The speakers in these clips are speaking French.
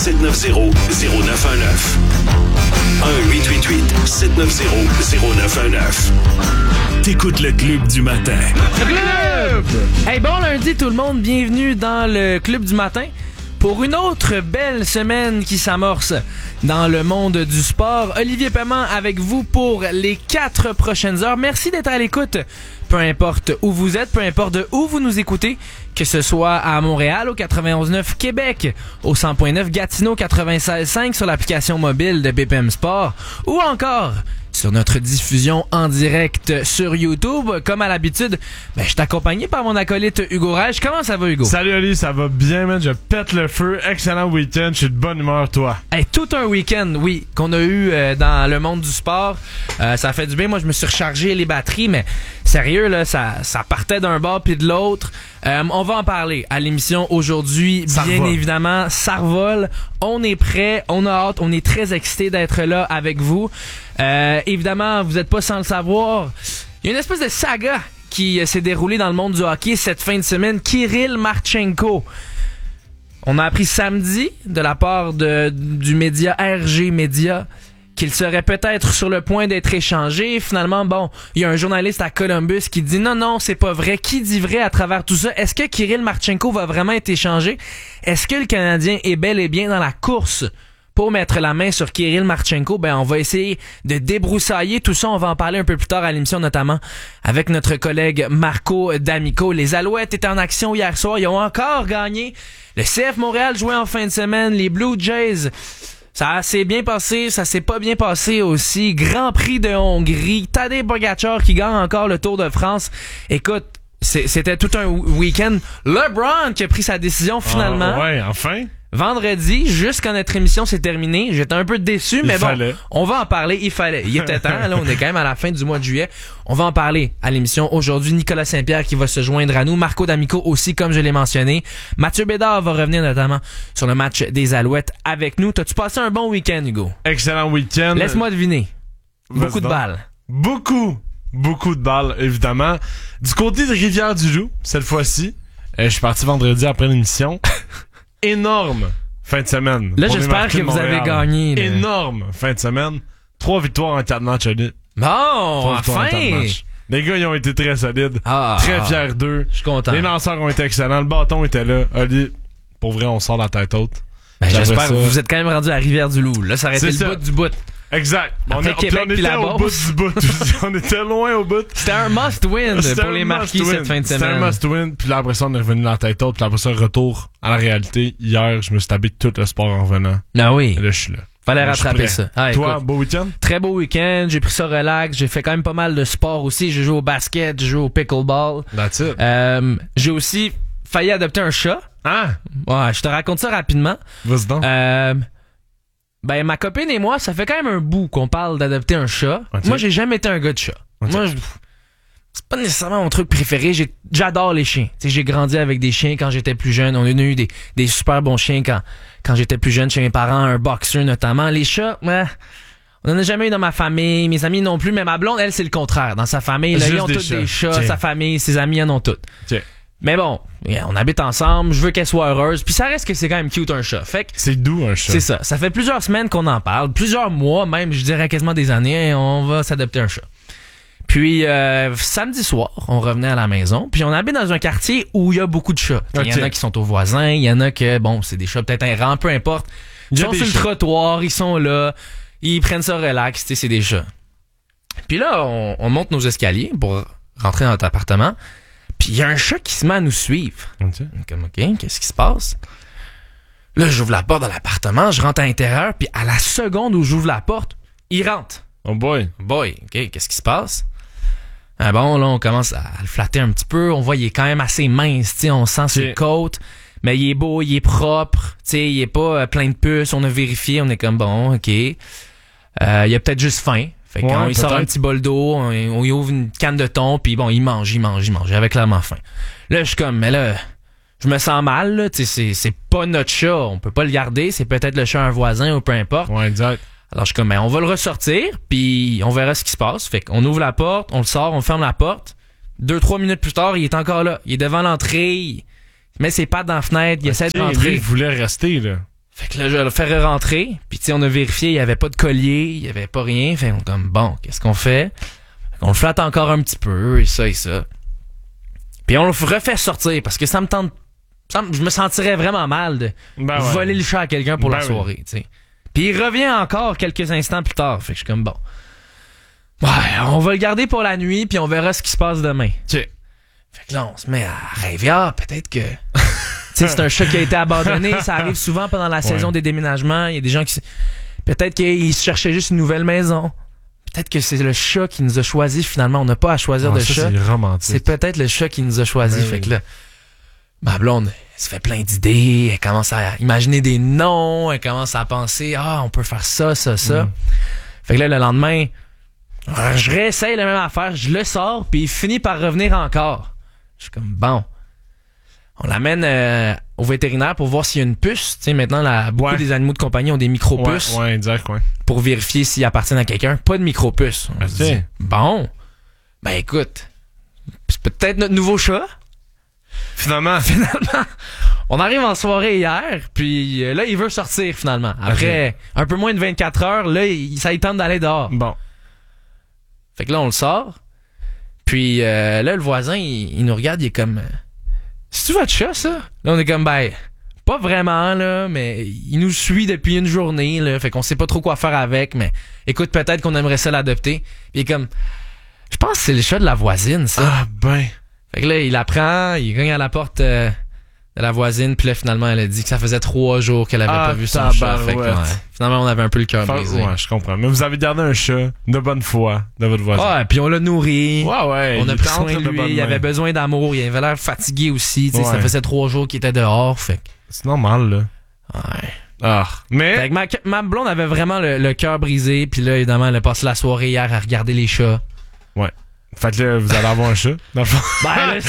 1-888-790-0919. 1-888-790-0919. T'écoutes le Club du matin. Club! Hey, bon lundi tout le monde, bienvenue dans le Club du matin pour une autre belle semaine qui s'amorce dans le monde du sport. Olivier Paiement avec vous pour les 4 prochaines heures. Merci d'être à l'écoute, peu importe où vous êtes, peu importe de où vous nous écoutez, que ce soit à Montréal au 91.9, Québec au 100.9, Gatineau 96.5 sur l'application mobile de BPM Sport ou encore sur notre diffusion en direct sur YouTube. Comme à l'habitude, je suis accompagné par mon acolyte Hugo Reich. Comment ça va, Hugo? Salut Oli, ça va bien, man. Je pète le feu. Excellent week-end. Je suis de bonne humeur, toi. Hey, tout un week-end, oui, qu'on a eu dans le monde du sport. Ça fait du bien. Moi, je me suis rechargé les batteries, mais sérieux, là, ça partait d'un bord puis de l'autre. On va en parler à l'émission aujourd'hui. Bien évidemment, ça revole. On est prêt, on a hâte, on est très excités d'être là avec vous. Évidemment, vous n'êtes pas sans le savoir. Il y a une espèce de saga qui s'est déroulée dans le monde du hockey cette fin de semaine. Kirill Marchenko. On a appris samedi de la part du média RG Média qu'il serait peut-être sur le point d'être échangé. Finalement, il y a un journaliste à Columbus qui dit non, c'est pas vrai. Qui dit vrai à travers tout ça? Est-ce que Kirill Marchenko va vraiment être échangé? Est-ce que le Canadien est bel et bien dans la course pour mettre la main sur Kirill Marchenko? On va essayer de débroussailler tout ça. On va en parler un peu plus tard à l'émission, notamment avec notre collègue Marco D'Amico. Les Alouettes étaient en action hier soir. Ils ont encore gagné. Le CF Montréal jouait en fin de semaine. Les Blue Jays, ça s'est bien passé. Ça s'est pas bien passé aussi. Grand Prix de Hongrie. Tadej Pogačar qui gagne encore le Tour de France. Écoute, c'était tout un week-end. LeBron qui a pris sa décision finalement. Ouais, enfin. Vendredi, juste quand notre émission s'est terminée, j'étais un peu déçu, mais on va en parler. Il fallait. Il était temps, là, on est quand même à la fin du mois de juillet. On va en parler à l'émission aujourd'hui. Nicolas Saint-Pierre qui va se joindre à nous. Marco D'Amico aussi, comme je l'ai mentionné. Mathieu Bédard va revenir notamment sur le match des Alouettes avec nous. T'as-tu passé un bon week-end, Hugo? Excellent week-end. Laisse-moi deviner. Beaucoup de balles. Beaucoup de balles, évidemment. Du côté de Rivière-du-Loup, cette fois-ci, je suis parti vendredi après l'émission. Énorme fin de semaine. Là, j'espère que vous avez gagné. Là. Énorme fin de semaine. 3 victoires en 4 matchs, Ali. Bon, enfin! Les gars, ils ont été très solides. Très fiers d'eux. Je suis content. Les lanceurs ont été excellents. Le bâton était là. Ali, pour vrai, on sort la tête haute. J'espère que vous êtes quand même rendu à Rivière-du-Loup. Là, ça aurait été le bout du bout. Exact. Après Québec on était au bout du bout. On était loin au bout. C'était un must-win pour les Marquis cette fin de semaine. C'était un must-win. Puis là, après ça, on est revenu la tête haute. Puis après ça, retour à la réalité. Hier, je me suis tapé tout le sport en revenant. Ah oui. Et là, je suis là. Fallait rattraper ça. Toi, beau week-end? Très beau week-end. J'ai pris ça relax. J'ai fait quand même pas mal de sport aussi. J'ai joué au basket. J'ai joué au pickleball. That's it. J'ai aussi failli adopter un chat. Ah! Ouais, je te raconte ça rapidement. Vas-y donc. Ma copine et moi, ça fait quand même un bout qu'on parle d'adopter un chat. Okay. Moi, j'ai jamais été un gars de chat. Okay. Moi, c'est pas nécessairement mon truc préféré. J'adore les chiens. T'sais, j'ai grandi avec des chiens quand j'étais plus jeune. On a eu des super bons chiens quand j'étais plus jeune chez mes parents, un boxer notamment. Les chats, on en a jamais eu dans ma famille. Mes amis non plus, mais ma blonde, elle, c'est le contraire. Dans sa famille, là, ils ont tous des chats. Tiens. Sa famille, ses amis en ont toutes. Tiens. Mais bon, on habite ensemble, je veux qu'elle soit heureuse, puis ça reste que c'est quand même cute un chat. Fait que c'est doux un chat. C'est ça. Ça fait plusieurs semaines qu'on en parle, plusieurs mois même, je dirais quasiment des années, on va s'adopter un chat. Puis samedi soir, on revenait à la maison, puis on habite dans un quartier où il y a beaucoup de chats. Il y en a qui sont aux voisins, il y en a que c'est des chats peut-être errants, peu importe. Ils sont sur le trottoir, ils sont là, ils prennent ça relax, c'est des chats. Puis là, on monte nos escaliers pour rentrer dans notre appartement. Puis il y a un chat qui se met à nous suivre. Okay. Comme, OK, qu'est-ce qui se passe? Là, j'ouvre la porte de l'appartement, je rentre à l'intérieur, puis à la seconde où j'ouvre la porte, il rentre. Oh boy. OK, qu'est-ce qui se passe? Là, on commence à le flatter un petit peu. On voit qu'il est quand même assez mince, on sent ses côtes. Mais il est beau, il est propre, il est pas plein de puces. On a vérifié, on est comme, bon, OK. Il a peut-être juste faim. Fait qu'on il sort un petit bol d'eau, on y ouvre une canne de thon, puis il mange. J'avais clairement faim. Là, je suis comme, mais là, je me sens mal, là. C'est pas notre chat, on peut pas le garder. C'est peut-être le chat d'un voisin ou peu importe. Ouais, exact. Alors, je suis comme, on va le ressortir, puis on verra ce qui se passe. Fait qu'on ouvre la porte, on le sort, on ferme la porte. 2-3 minutes plus tard, il est encore là. Il est devant l'entrée, il met ses pattes dans la fenêtre, il essaie de rentrer. Lui, il voulait rester, là. Fait que là, je vais le faire rentrer. Puis tu sais, on a vérifié, il y avait pas de collier, il y avait pas rien. Fait qu'on comme, bon, qu'est-ce qu'on fait? On le flatte encore un petit peu, et ça. Puis on le refait sortir, parce que ça me tente... je me sentirais vraiment mal de voler le chat à quelqu'un pour la soirée, tu sais. Puis il revient encore quelques instants plus tard. Fait que je suis comme, bon. Ouais, on va le garder pour la nuit, puis on verra ce qui se passe demain. Fait que là, on se met à rêver. Ah, peut-être que... tu sais, c'est un chat qui a été abandonné. Ça arrive souvent pendant la saison des déménagements. Il y a des gens qui... Peut-être qu'ils se cherchaient juste une nouvelle maison. Peut-être que c'est le chat qui nous a choisi finalement. On n'a pas à choisir de chat. C'est romantique. C'est peut-être le chat qui nous a choisi. Fait que là, ma blonde, elle se fait plein d'idées. Elle commence à imaginer des noms. Elle commence à penser, on peut faire ça. Fait que là, le lendemain, je réessaye la même affaire. Je le sors, puis il finit par revenir encore. Je suis comme, bon. On l'amène au vétérinaire pour voir s'il y a une puce. Tu sais, maintenant, beaucoup des animaux de compagnie ont des micro-puces. Ouais, exact, ouais. Pour vérifier s'ils appartiennent à quelqu'un. Pas de micro-puce. On se dit, bon, ben écoute, c'est peut-être notre nouveau chat. Finalement, on arrive en soirée hier, puis là, il veut sortir finalement. Après un peu moins de 24 heures, là, ça lui tente d'aller dehors. Bon. Fait que là, on le sort. Puis là, le voisin, il nous regarde, il est comme... C'est-tu votre chat, ça? Là, on est comme, ben, pas vraiment, là, mais il nous suit depuis une journée, là, fait qu'on sait pas trop quoi faire avec, mais écoute, peut-être qu'on aimerait ça l'adopter. Puis il est comme, je pense que c'est le chat de la voisine, ça. Ah, ben. Fait que là, il apprend, il cogne à la porte de la voisine, puis là, finalement, elle a dit que ça faisait 3 jours qu'elle avait pas vu son chat. Fait que, finalement, on avait un peu le cœur brisé. Ouais, je comprends. Mais vous avez gardé un chat de bonne foi de votre voisin. Ouais, puis on l'a nourri. Ouais. On a pris soin de lui. Il avait besoin d'amour. Il avait l'air fatigué aussi. Ça faisait 3 jours qu'il était dehors. Fait que... C'est normal, là. Ouais. Ah. Mais. Fait que ma blonde avait vraiment le cœur brisé. Puis là, évidemment, elle a passé la soirée hier à regarder les chats. Ouais. Fait que là, vous allez avoir un chat, dans le fond. Ben,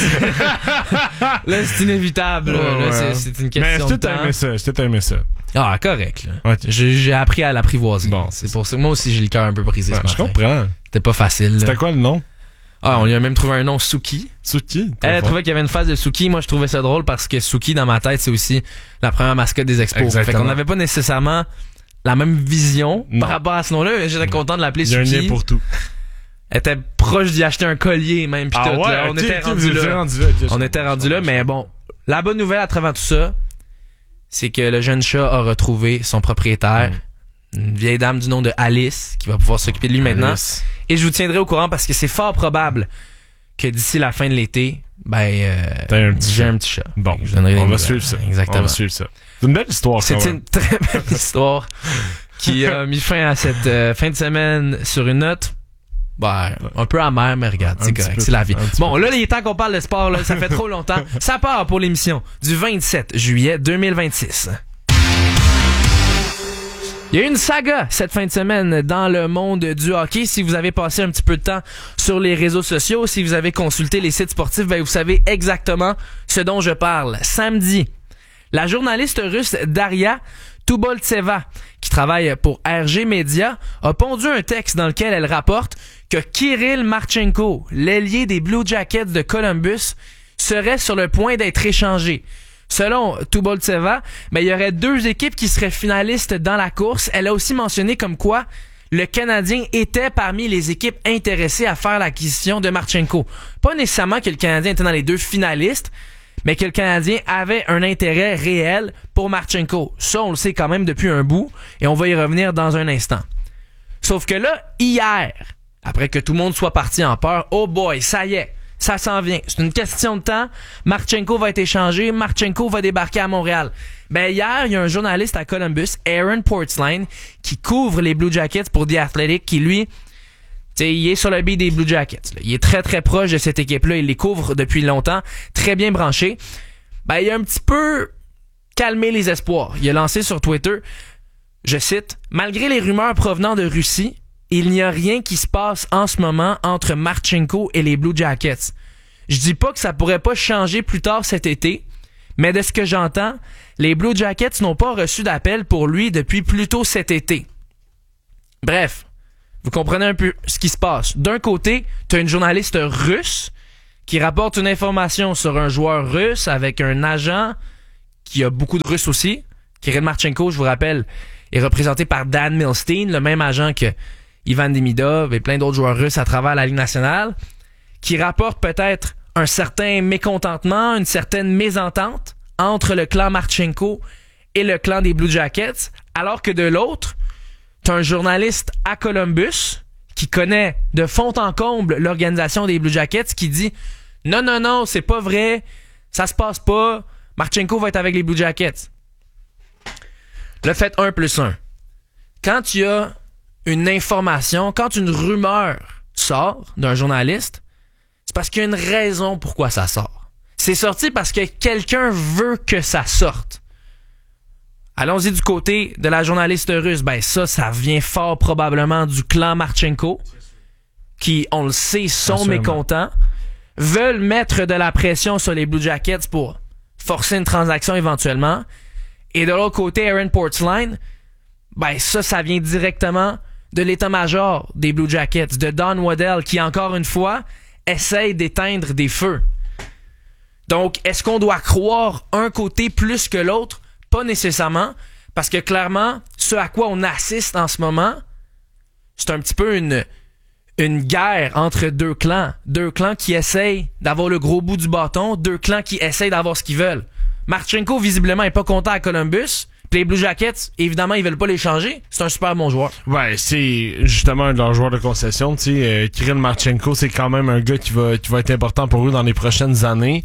là, c'est inévitable. Là, c'est une question de temps. J'ai tout aimé ça. Ah, correct. Là. Ouais. J'ai appris à l'apprivoiser. Bon, c'est pour ça que moi aussi, j'ai le cœur un peu brisé ce matin. Je comprends. C'était pas facile. C'était quoi le nom? On lui a même trouvé un nom, Suki. Suki? Elle trouvait qu'il y avait une phase de Suki. Moi, je trouvais ça drôle parce que Suki, dans ma tête, c'est aussi la première mascotte des expos. Exactement. Fait qu'on n'avait pas nécessairement la même vision par rapport à ce nom-là. Mais j'étais content de l'appeler Suki. Il y a un lien pour tout. Elle était proche d'y acheter un collier, même. Pis tout, là. On était rendu là. On était rendu là, mais bon. La bonne nouvelle à travers tout ça, c'est que le jeune chat a retrouvé son propriétaire. Une vieille dame du nom de Alice, qui va pouvoir s'occuper de lui maintenant. Et je vous tiendrai au courant parce que c'est fort probable que d'ici la fin de l'été, j'ai un petit chat. Bon, on va suivre ça. Exactement. On va suivre ça. C'est une belle histoire, c'est une très belle histoire qui a mis fin à cette fin de semaine sur une note un peu amère, mais regarde, c'est correct, c'est la vie. Bon, là, il est temps qu'on parle de sport, là, ça fait trop longtemps. Ça part pour l'émission du 27 juillet 2026. Il y a eu une saga cette fin de semaine dans le monde du hockey. Si vous avez passé un petit peu de temps sur les réseaux sociaux, si vous avez consulté les sites sportifs, vous savez exactement ce dont je parle. Samedi, la journaliste russe Daria Tuboltseva, qui travaille pour RG Media, a pondu un texte dans lequel elle rapporte que Kirill Marchenko, l'ailier des Blue Jackets de Columbus, serait sur le point d'être échangé. Selon Tuboltseva, il y aurait 2 équipes qui seraient finalistes dans la course. Elle a aussi mentionné comme quoi le Canadien était parmi les équipes intéressées à faire l'acquisition de Marchenko. Pas nécessairement que le Canadien était dans les 2 finalistes, mais que le Canadien avait un intérêt réel pour Marchenko. Ça, on le sait quand même depuis un bout, et on va y revenir dans un instant. Sauf que là, hier, après que tout le monde soit parti en peur, oh boy, ça y est, ça s'en vient. C'est une question de temps. Marchenko va être échangé. Marchenko va débarquer à Montréal. Hier, il y a un journaliste à Columbus, Aaron Portzline, qui couvre les Blue Jackets pour The Athletic, qui lui, il est sur le beat des Blue Jackets. Là. Il est très très proche de cette équipe-là. Il les couvre depuis longtemps. Très bien branché. Il a un petit peu calmé les espoirs. Il a lancé sur Twitter, je cite, « Malgré les rumeurs provenant de Russie, il n'y a rien qui se passe en ce moment entre Marchenko et les Blue Jackets. Je dis pas que ça pourrait pas changer plus tard cet été, mais de ce que j'entends, les Blue Jackets n'ont pas reçu d'appel pour lui depuis plus tôt cet été. » Bref, vous comprenez un peu ce qui se passe. D'un côté, tu as une journaliste russe qui rapporte une information sur un joueur russe avec un agent qui a beaucoup de Russes aussi, Kirill Marchenko, je vous rappelle, est représenté par Dan Milstein, le même agent que Ivan Demidov et plein d'autres joueurs russes à travers la Ligue nationale, qui rapporte peut-être un certain mécontentement, une certaine mésentente entre le clan Marchenko et le clan des Blue Jackets, alors que de l'autre, t'as un journaliste à Columbus qui connaît de fond en comble l'organisation des Blue Jackets qui dit « Non, c'est pas vrai, ça se passe pas, Marchenko va être avec les Blue Jackets. » Le fait 1+1. Quand tu as une information, quand une rumeur sort d'un journaliste, c'est parce qu'il y a une raison pourquoi ça sort. C'est sorti parce que quelqu'un veut que ça sorte. Allons-y du côté de la journaliste russe. Ben ça vient fort probablement du clan Marchenko, qui, on le sait, sont mécontents, veulent mettre de la pression sur les Blue Jackets pour forcer une transaction éventuellement. Et de l'autre côté, Aaron Portzline, ben ça vient directement de l'état-major des Blue Jackets, de Don Waddell, qui, encore une fois, essaye d'éteindre des feux. Donc, est-ce qu'on doit croire un côté plus que l'autre? Pas nécessairement, parce que clairement, ce à quoi on assiste en ce moment, c'est un petit peu une guerre entre deux clans qui essayent d'avoir le gros bout du bâton, deux clans qui essayent d'avoir ce qu'ils veulent. Marchenko, visiblement, est pas content à Columbus. Puis les Blue Jackets, évidemment, ils veulent pas les changer. C'est un super bon joueur. Ouais, c'est justement un de leurs joueurs de concession. Tu sais, Kirill Marchenko, c'est quand même un gars qui va être important pour eux dans les prochaines années.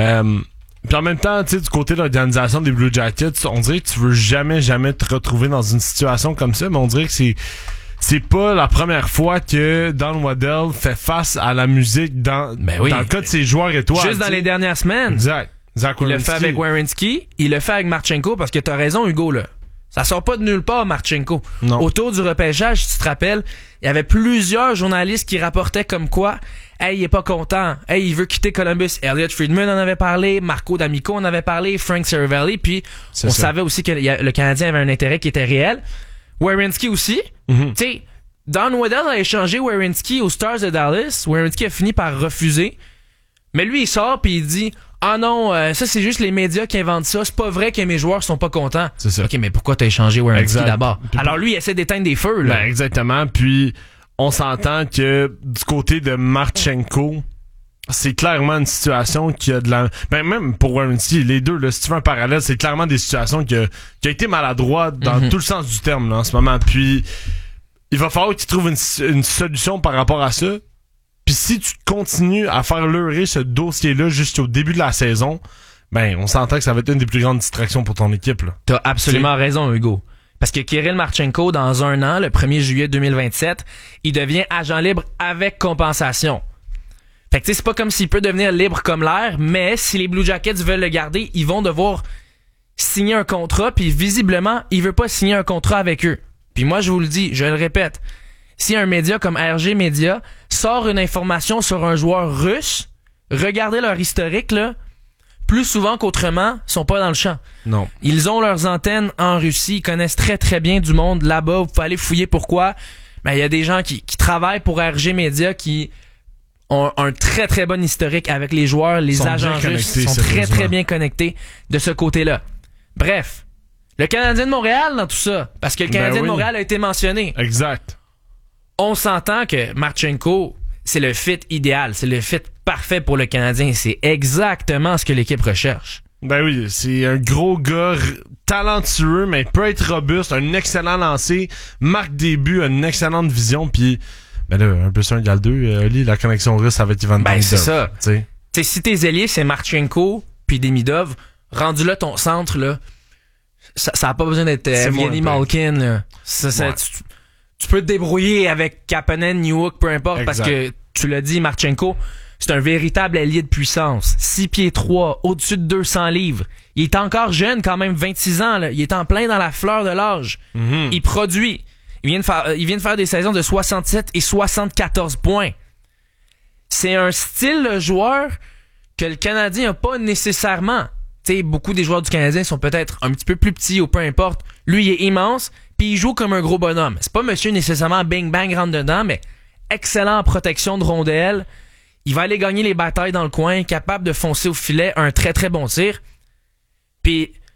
Puis en même temps, tu sais, du côté de l'organisation des Blue Jackets, on dirait que tu veux jamais te retrouver dans une situation comme ça, mais on dirait que c'est pas la première fois que Don Waddell fait face à la musique dans le cas de ses joueurs étoiles. Juste dans les dernières semaines. Exact. Il le fait avec Werenski, il le fait avec Marchenko, parce que t'as raison, Hugo, là. Ça sort pas de nulle part, Marchenko. Non. Autour du repêchage, si tu te rappelles, il y avait plusieurs journalistes qui rapportaient comme quoi, hey, il est pas content, hey, il veut quitter Columbus. Elliot Friedman en avait parlé, Marco D'Amico en avait parlé, Frank Seravalli, puis on savait aussi que le Canadien avait un intérêt qui était réel. Werenski aussi. Mm-hmm. Tu sais, Don Waddell a échangé Werenski aux Stars de Dallas. Werenski a fini par refuser. Mais lui, il sort puis il dit « Ah non, ça c'est juste les médias qui inventent ça. C'est pas vrai que mes joueurs sont pas contents. » C'est ça. OK, mais pourquoi t'as échangé Werenski d'abord? Puis Alors lui, il essaie d'éteindre des feux, là. Ben, exactement. Puis on s'entend que du côté de Marchenko, c'est clairement une situation qui a de la... Ben, même pour Werenski, les deux, là, si tu fais un parallèle, c'est clairement des situations qui a été maladroite dans tout le sens du terme, là, en ce moment. Puis il va falloir qu'il trouve une solution par rapport à ça. Puis si tu continues à faire leurrer ce dossier-là jusqu'au début de la saison, ben on s'entend que ça va être une des plus grandes distractions pour ton équipe, là. T'as absolument raison, Hugo. Parce que Kirill Marchenko, dans un an, le 1er juillet 2027, il devient agent libre avec compensation. Fait que tu sais, c'est pas comme s'il peut devenir libre comme l'air, mais si les Blue Jackets veulent le garder, ils vont devoir signer un contrat, puis visiblement, il veut pas signer un contrat avec eux. Puis moi, je vous le dis, je le répète, si un média comme RG Media sort une information sur un joueur russe, regardez leur historique, là, plus souvent qu'autrement, ils sont pas dans le champ. Non. Ils ont leurs antennes en Russie, ils connaissent très très bien du monde là-bas, vous pouvez aller fouiller pourquoi. Ben, il y a des gens qui travaillent pour RG Media qui ont un très très bon historique avec les joueurs, les agents russes sont très très bien connectés de ce côté-là. Bref, le Canadien de Montréal dans tout ça, parce que le Canadien de Montréal a été mentionné. Exact. On s'entend que Marchenko, c'est le fit idéal, c'est le fit parfait pour le Canadien. C'est exactement ce que l'équipe recherche. Ben oui, c'est un gros gars talentueux, mais peut être robuste, un excellent lancer, marque des buts, une excellente vision, puis ben là, 1+1 égale 2, Oli, la connexion russe avec Ivan Demidov. Ben c'est ça. T'sais. T'sais, si tes ailiers, c'est Marchenko puis Demidov, rendu là ton centre, là, ça a pas besoin d'être Evgeny Malkin, là. Ouais. Tu peux te débrouiller avec Kapanen, Newhook, peu importe, exact. parce que tu l'as dit, Marchenko, c'est un véritable allié de puissance. 6 pieds 3, au-dessus de 200 livres. Il est encore jeune, quand même, 26 ans, là. Il est en plein dans la fleur de l'âge. Mm-hmm. Il produit. Il vient de faire des saisons de 67 et 74 points. C'est un style de joueur que le Canadien n'a pas nécessairement. Tu sais, beaucoup des joueurs du Canadien sont peut-être un petit peu plus petits ou peu importe. Lui, il est immense, puis il joue comme un gros bonhomme. C'est pas monsieur nécessairement bang bang rentre dedans, mais excellent en protection de rondelles. Il va aller gagner les batailles dans le coin, capable de foncer au filet, un très très bon tir. Puis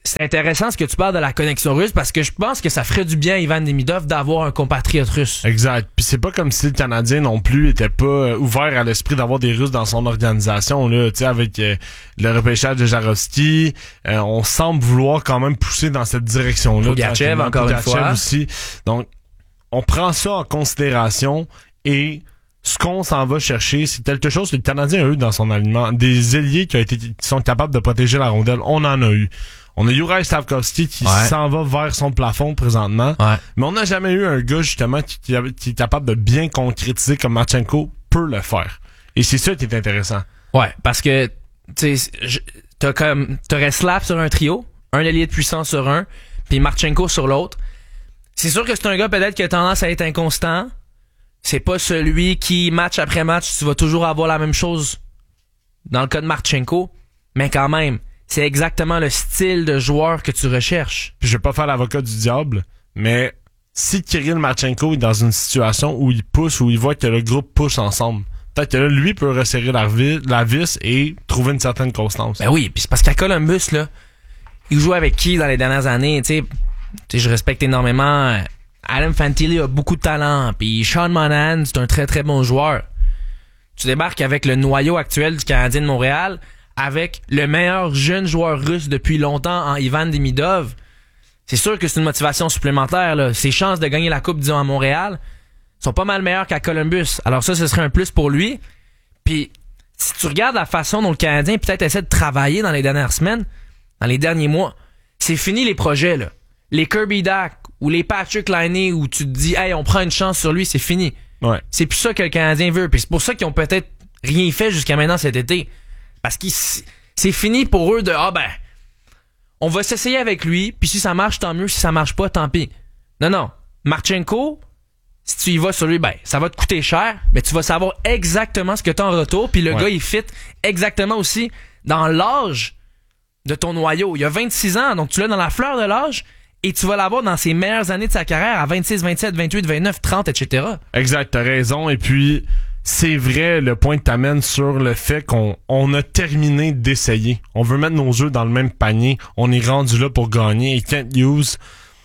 c'est intéressant ce que tu parles de la connexion russe parce que je pense que ça ferait du bien à Ivan Demidov d'avoir un compatriote russe. Exact. Puis c'est pas comme si le Canadien non plus était pas ouvert à l'esprit d'avoir des Russes dans son organisation là, tu sais avec le repêchage de Jarovski, on semble vouloir quand même pousser dans cette direction-là. Pogachev encore une fois aussi. Donc on prend ça en considération et ce qu'on s'en va chercher, c'est quelque chose que le Canadien a eu dans son alignement, des ailiers qui sont capables de protéger la rondelle, on en a eu. On a Juraj Slafkovský qui s'en va vers son plafond présentement. Ouais. Mais on n'a jamais eu un gars, justement, qui est capable de bien concrétiser comme Marchenko peut le faire. Et c'est ça qui est intéressant. Ouais, parce que, tu sais, t'aurais Slav sur un trio, un allié de puissance sur un, puis Marchenko sur l'autre. C'est sûr que c'est un gars peut-être qui a tendance à être inconstant. C'est pas celui qui, match après match, tu vas toujours avoir la même chose dans le cas de Marchenko. Mais quand même, c'est exactement le style de joueur que tu recherches. Puis je vais pas faire l'avocat du diable, mais si Kirill Marchenko est dans une situation où il pousse, où il voit que le groupe pousse ensemble, peut-être que là, lui peut resserrer la vis et trouver une certaine constance. Ben oui, puis c'est parce qu'à Columbus, là, il joue avec qui dans les dernières années, tu sais, je respecte énormément. Adam Fantilli a beaucoup de talent, puis Sean Monahan, c'est un très très bon joueur. Tu débarques avec le noyau actuel du Canadien de Montréal, avec le meilleur jeune joueur russe depuis longtemps en Ivan Demidov. C'est sûr que c'est une motivation supplémentaire, là. Ses chances de gagner la Coupe, disons, à Montréal sont pas mal meilleures qu'à Columbus. Alors ça, ce serait un plus pour lui. Puis, si tu regardes la façon dont le Canadien peut-être essaie de travailler dans les dernières semaines, dans les derniers mois, c'est fini les projets, là. Les Kirby Dach ou les Patrick Laine où tu te dis, hey, on prend une chance sur lui, c'est fini. Ouais. C'est plus ça que le Canadien veut. Puis c'est pour ça qu'ils ont peut-être rien fait jusqu'à maintenant cet été. Parce que c'est fini pour eux de, on va s'essayer avec lui, puis si ça marche, tant mieux. Si ça marche pas, tant pis. Non. Marchenko, si tu y vas sur lui, ça va te coûter cher, mais tu vas savoir exactement ce que t'as en retour, puis le gars, il fit exactement aussi dans l'âge de ton noyau. Il a 26 ans, donc tu l'as dans la fleur de l'âge, et tu vas l'avoir dans ses meilleures années de sa carrière à 26, 27, 28, 29, 30, etc. Exact, t'as raison. Et puis, c'est vrai le point que t'amènes sur le fait qu'on a terminé d'essayer. On veut mettre nos jeux dans le même panier. On est rendu là pour gagner. Et Kent Hughes,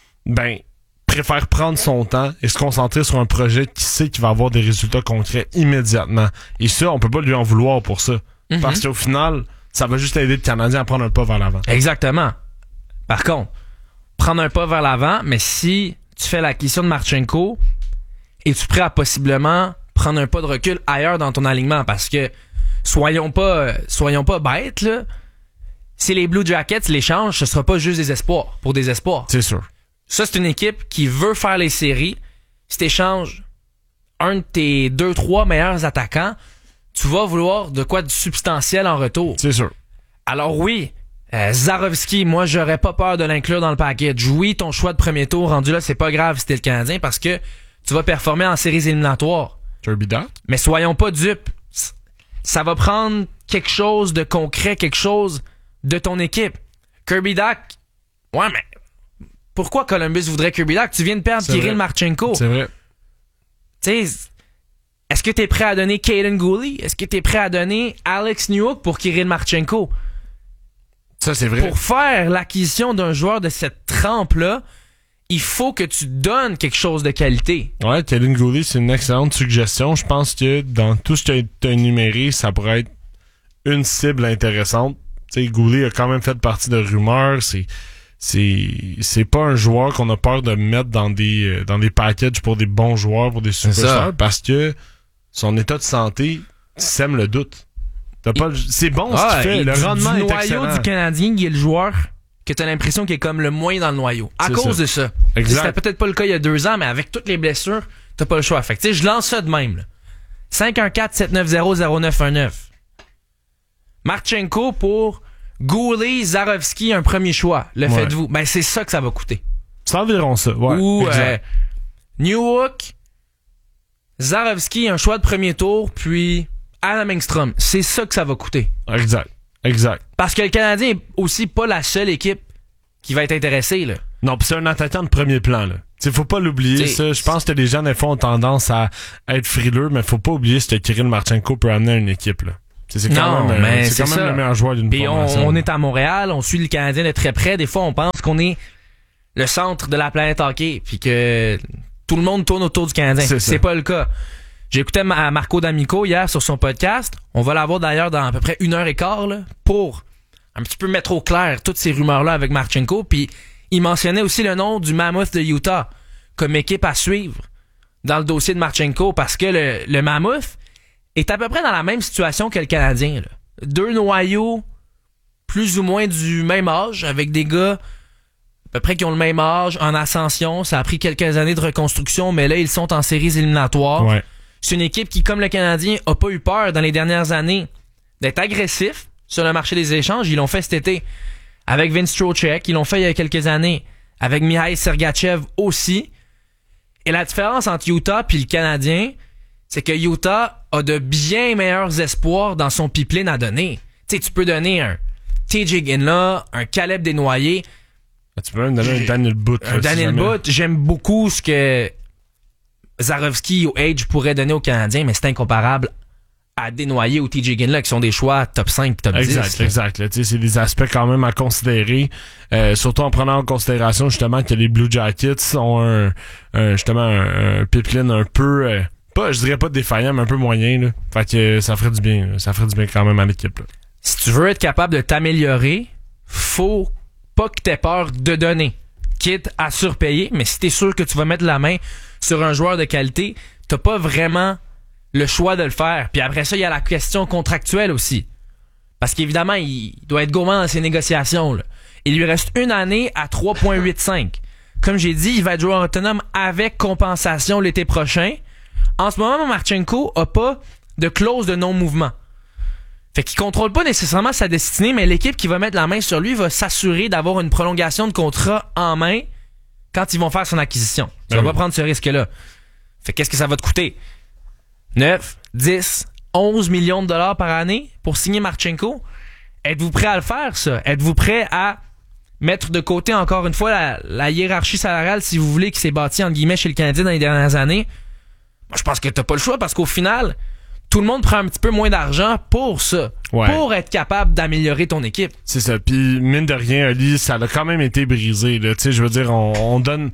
préfère prendre son temps et se concentrer sur un projet qui sait qu'il va avoir des résultats concrets immédiatement. Et ça, on peut pas lui en vouloir pour ça. Mm-hmm. Parce qu'au final, ça va juste aider le Canadien à prendre un pas vers l'avant. Exactement. Par contre, prendre un pas vers l'avant, mais si tu fais l'acquisition de Marchenko, es-tu prêt à possiblement prendre un pas de recul ailleurs dans ton alignement? Parce que soyons pas bêtes, là. Si les Blue Jackets l'échangent, ce sera pas juste des espoirs pour des espoirs. C'est sûr. Ça, c'est une équipe qui veut faire les séries. Si t'échanges un de tes 2-3 meilleurs attaquants, tu vas vouloir de quoi de substantiel en retour. C'est sûr. Alors oui, Zarovski, moi, j'aurais pas peur de l'inclure dans le package. Oui, ton choix de premier tour, rendu là, c'est pas grave si t'es le Canadien parce que tu vas performer en séries éliminatoires. Kirby Dach? Mais soyons pas dupes. Ça va prendre quelque chose de concret, quelque chose de ton équipe. Kirby Dach, ouais, mais pourquoi Columbus voudrait Kirby Dach? Tu viens de perdre Kirill Marchenko. C'est vrai. Tu sais, est-ce que t'es prêt à donner Kaden Guhle? Est-ce que t'es prêt à donner Alex Newhook pour Kirill Marchenko? Ça, c'est vrai. Pour faire l'acquisition d'un joueur de cette trempe-là, il faut que tu donnes quelque chose de qualité. Ouais, Kaden Guhle, c'est une excellente suggestion. Je pense que dans tout ce que tu as énuméré, ça pourrait être une cible intéressante. Tu sais, Guhle a quand même fait partie de rumeurs. C'est pas un joueur qu'on a peur de mettre dans des packages pour des bons joueurs, pour des superstars, parce que son état de santé sème le doute. C'est bon ce qu'il fait. Le rendement est excellent. Du noyau du Canadien, il est le joueur que t'as l'impression qu'il est comme le moins dans le noyau. À cause de ça. Exact. C'était peut-être pas le cas il y a 2 ans, mais avec toutes les blessures, t'as pas le choix. Fait que tu sais, je lance ça de même. 514-790-0919. Marchenko pour Guhle, Zarovski, un premier choix. Le faites-vous. C'est ça que ça va coûter. C'est environ ça, ouais. Ou Newhook, Zarovski, un choix de premier tour, puis Adam Engstrom. C'est ça que ça va coûter. Exact. Parce que le Canadien est aussi pas la seule équipe qui va être intéressée, là. Non, pis c'est un attaquant de premier plan, là. T'sais, faut pas l'oublier, ça. Je pense que les gens, des fois, ont tendance à être frileux, mais faut pas oublier ce que Kirill Marchenko peut amener à une équipe, là. C'est quand même le meilleur joueur d'une formation. On est à Montréal, on suit le Canadien de très près. Des fois, on pense qu'on est le centre de la planète hockey, puis que tout le monde tourne autour du Canadien. C'est pas le cas. J'écoutais Marco D'Amico hier sur son podcast. On va l'avoir d'ailleurs dans à peu près 1h15 là, pour un petit peu mettre au clair toutes ces rumeurs-là avec Marchenko. Puis il mentionnait aussi le nom du Mammoth de Utah comme équipe à suivre dans le dossier de Marchenko, parce que le Mammoth est à peu près dans la même situation que le Canadien. Là. 2 noyaux plus ou moins du même âge, avec des gars à peu près qui ont le même âge, en ascension. Ça a pris quelques années de reconstruction, mais là, ils sont en séries éliminatoires. Ouais. C'est une équipe qui, comme le Canadien, a pas eu peur dans les dernières années d'être agressif sur le marché des échanges. Ils l'ont fait cet été avec Vince Trocheck. Ils l'ont fait il y a quelques années avec Mikhail Sergachev aussi. Et la différence entre Utah et le Canadien, c'est que Utah a de bien meilleurs espoirs dans son pipeline à donner. Tu sais, tu peux donner un TJ Ginla, un Caleb Desnoyers. Tu peux même donner un Daniel Butt. Un Daniel Butt. J'aime beaucoup ce que Zarovski ou Age pourrait donner aux Canadiens, mais c'est incomparable à Desnoyers ou TJ Ginla, qui sont des choix top 5 top 10. Exact. C'est des aspects quand même à considérer, surtout en prenant en considération justement que les Blue Jackets ont un pipeline un peu, je dirais pas défaillant, mais un peu moyen. Là. Fait que ça ferait du bien. Là. Ça ferait du bien quand même à l'équipe. Là. Si tu veux être capable de t'améliorer, faut pas que t'aies peur de donner. Quitte à surpayer, mais si t'es sûr que tu vas mettre la main sur un joueur de qualité, t'as pas vraiment le choix de le faire. Puis après ça, il y a la question contractuelle aussi. Parce qu'évidemment, il doit être gourmand dans ses négociations. Là. Il lui reste 1 année à 3,85. Comme j'ai dit, il va être joueur autonome avec compensation l'été prochain. En ce moment, Marchenko a pas de clause de non-mouvement. Fait qu'il contrôle pas nécessairement sa destinée, mais l'équipe qui va mettre la main sur lui va s'assurer d'avoir une prolongation de contrat en main quand ils vont faire son acquisition. Tu vas pas prendre ce risque-là. Fait qu'est-ce que ça va te coûter? 9, 10, 11 millions de dollars par année pour signer Marchenko? Êtes-vous prêt à le faire, ça? Êtes-vous prêt à mettre de côté, encore une fois, la hiérarchie salariale, si vous voulez, qui s'est bâtie, entre guillemets, chez le Canadien dans les dernières années? Moi, je pense que t'as pas le choix, parce qu'au final, tout le monde prend un petit peu moins d'argent pour ça. Ouais. Pour être capable d'améliorer ton équipe. C'est ça. Puis, mine de rien, Ali, ça a quand même été brisé. Tu sais, je veux dire, on donne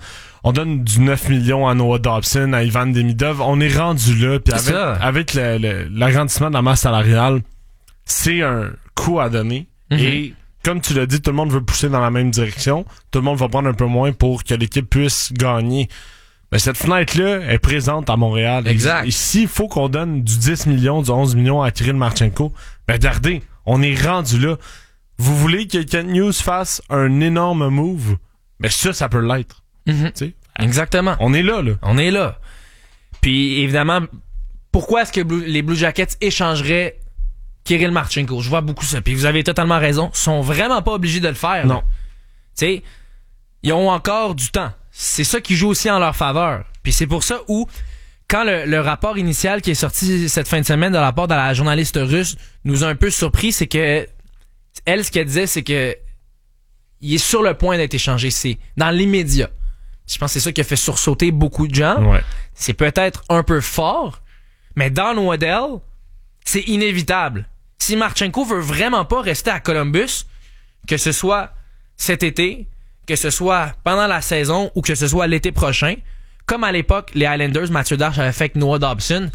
du 9 millions à Noah Dobson, à Ivan Demidov. On est rendu là. Puis avec l'agrandissement de la masse salariale, c'est un coup à donner. Mm-hmm. Et comme tu l'as dit, tout le monde veut pousser dans la même direction. Tout le monde va prendre un peu moins pour que l'équipe puisse gagner. Mais cette fenêtre-là est présente à Montréal. Exact. Et s'il faut qu'on donne du 10 millions, du 11 millions à Kirill Marchenko, ben regardez, on est rendu là. Vous voulez que Kent Hughes fasse un énorme move? Ben ça peut l'être. Mm-hmm. Exactement. On est là. On est là. Puis évidemment, pourquoi est-ce que les Blue Jackets échangeraient Kirill Marchenko? Je vois beaucoup ça. Puis vous avez totalement raison. Ils sont vraiment pas obligés de le faire. Non. Tu sais, ils ont encore du temps. C'est ça qui joue aussi en leur faveur. Puis c'est pour ça où, quand le rapport initial qui est sorti cette fin de semaine de la part de la journaliste russe nous a un peu surpris, c'est que elle, ce qu'elle disait, c'est que il est sur le point d'être échangé. C'est dans l'immédiat. Je pense que c'est ça qui a fait sursauter beaucoup de gens. Ouais. C'est peut-être un peu fort, mais dans le modèle, c'est inévitable. Si Marchenko veut vraiment pas rester à Columbus, que ce soit cet été, que ce soit pendant la saison ou que ce soit l'été prochain, comme à l'époque, les Islanders, Mathieu Darche avait fait avec Noah Dobson,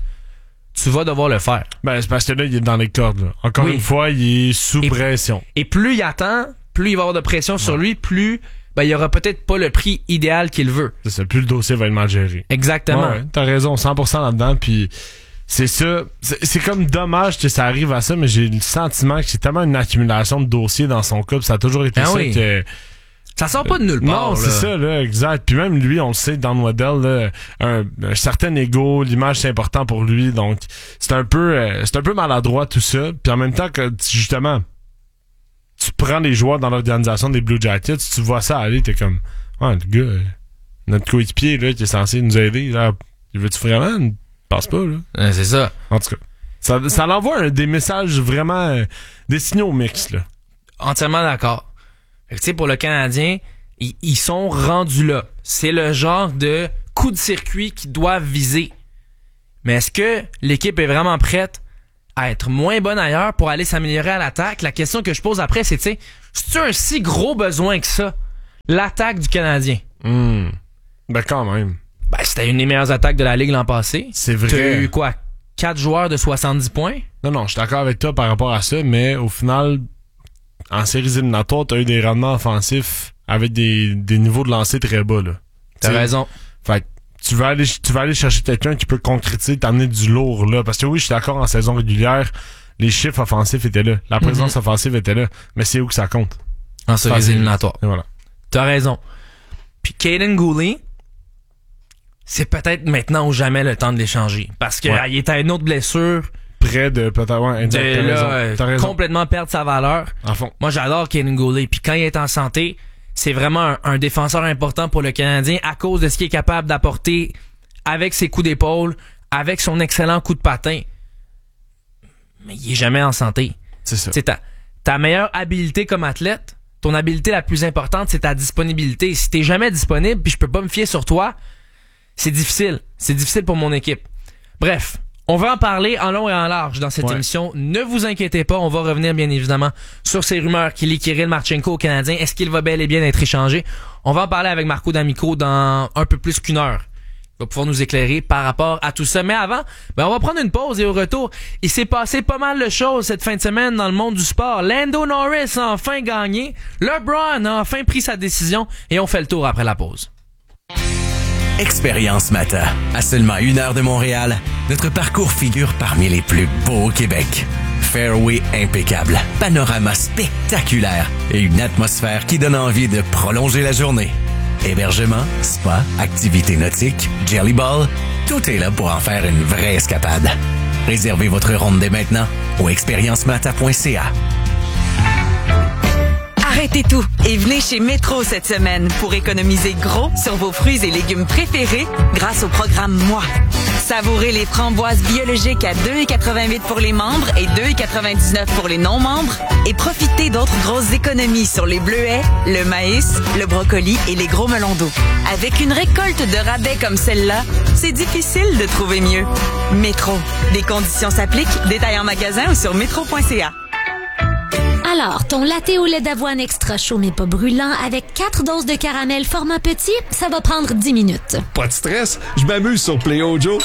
tu vas devoir le faire. Ben, c'est parce que là, il est dans les cordes. Là. Encore une fois, il est sous pression. Et plus il attend, plus il va avoir de pression sur lui, plus il y aura peut-être pas le prix idéal qu'il veut. C'est ça, plus le dossier va être mal géré. Exactement. Ouais, t'as raison, 100% là-dedans, puis c'est ça. C'est comme dommage que ça arrive à ça, mais j'ai le sentiment que c'est tellement une accumulation de dossiers dans son cas, ça a toujours été que... Ça sort pas de nulle part. Non, c'est ça, là, exact. Puis même lui, on le sait, dans Waddell, là, un certain ego, l'image c'est important pour lui, donc c'est un peu maladroit tout ça. Puis en même temps que justement, tu prends les joueurs dans l'organisation des Blue Jackets, tu vois ça aller, t'es comme, le gars, notre coéquipier là, qui est censé nous aider, là, veux-tu vraiment? Ne pense pas, là. C'est ça. En tout cas, ça l'envoie des messages vraiment, des signaux mixtes, là. Entièrement d'accord. Tu sais, pour le Canadien, ils sont rendus là. C'est le genre de coup de circuit qu'ils doivent viser. Mais est-ce que l'équipe est vraiment prête à être moins bonne ailleurs pour aller s'améliorer à l'attaque. La question que je pose après, c'est, tu sais, c'est-tu un si gros besoin que ça, l'attaque du Canadien? Ben quand même. Ben, c'était une des meilleures attaques de la Ligue l'an passé. C'est vrai. T'as eu quoi? 4 joueurs de 70 points? Non, je suis d'accord avec toi par rapport à ça, mais au final, en séries éliminatoires, t'as eu des rendements offensifs avec des niveaux de lancer très bas, là. T'as raison. Fait que tu vas aller chercher quelqu'un qui peut concrétiser, t'amener du lourd, là. Parce que oui, je suis d'accord, en saison régulière, les chiffres offensifs étaient là. La présence offensive était là. Mais c'est où que ça compte? En séries éliminatoires. Et voilà. T'as raison. Puis Kaiden Guhle, c'est peut-être maintenant ou jamais le temps de l'échanger. Parce qu'il est à une autre blessure. Près de peut-être, ouais, T'as raison. Complètement perdre sa valeur. En fond. Moi, j'adore Kaiden Guhle. Puis quand il est en santé, c'est vraiment un défenseur important pour le Canadien à cause de ce qu'il est capable d'apporter avec ses coups d'épaule, avec son excellent coup de patin. Mais il est jamais en santé. C'est ça. C'est ta meilleure habilité comme athlète, ton habilité la plus importante, c'est ta disponibilité. Si t'es jamais disponible puis je peux pas me fier sur toi, c'est difficile. C'est difficile pour mon équipe. Bref, on va en parler en long et en large dans cette émission. Ne vous inquiétez pas, on va revenir bien évidemment sur ces rumeurs qui lient Kirill Marchenko au Canadien. Est-ce qu'il va bel et bien être échangé? On va en parler avec Marco D'Amico dans un peu plus qu'une heure. Il va pouvoir nous éclairer par rapport à tout ça. Mais avant, on va prendre une pause et au retour, il s'est passé pas mal de choses cette fin de semaine dans le monde du sport. Lando Norris a enfin gagné. LeBron a enfin pris sa décision et on fait le tour après la pause. Expérience Mata. À seulement 1 heure de Montréal, notre parcours figure parmi les plus beaux au Québec. Fairway impeccable, panorama spectaculaire et une atmosphère qui donne envie de prolonger la journée. Hébergement, spa, activités nautiques, jelly ball, tout est là pour en faire une vraie escapade. Réservez votre ronde dès maintenant au expériencemata.ca. Arrêtez tout et venez chez Métro cette semaine pour économiser gros sur vos fruits et légumes préférés grâce au programme Moi. Savourez les framboises biologiques à 2,88 pour les membres et 2,99 pour les non-membres et profitez d'autres grosses économies sur les bleuets, le maïs, le brocoli et les gros melons d'eau. Avec une récolte de rabais comme celle-là, c'est difficile de trouver mieux. Métro. Des conditions s'appliquent. Détails en magasin ou sur métro.ca. Alors, ton latte au lait d'avoine extra chaud mais pas brûlant avec 4 doses de caramel format petit, ça va prendre 10 minutes. Pas de stress, je m'amuse sur Play-O Joe.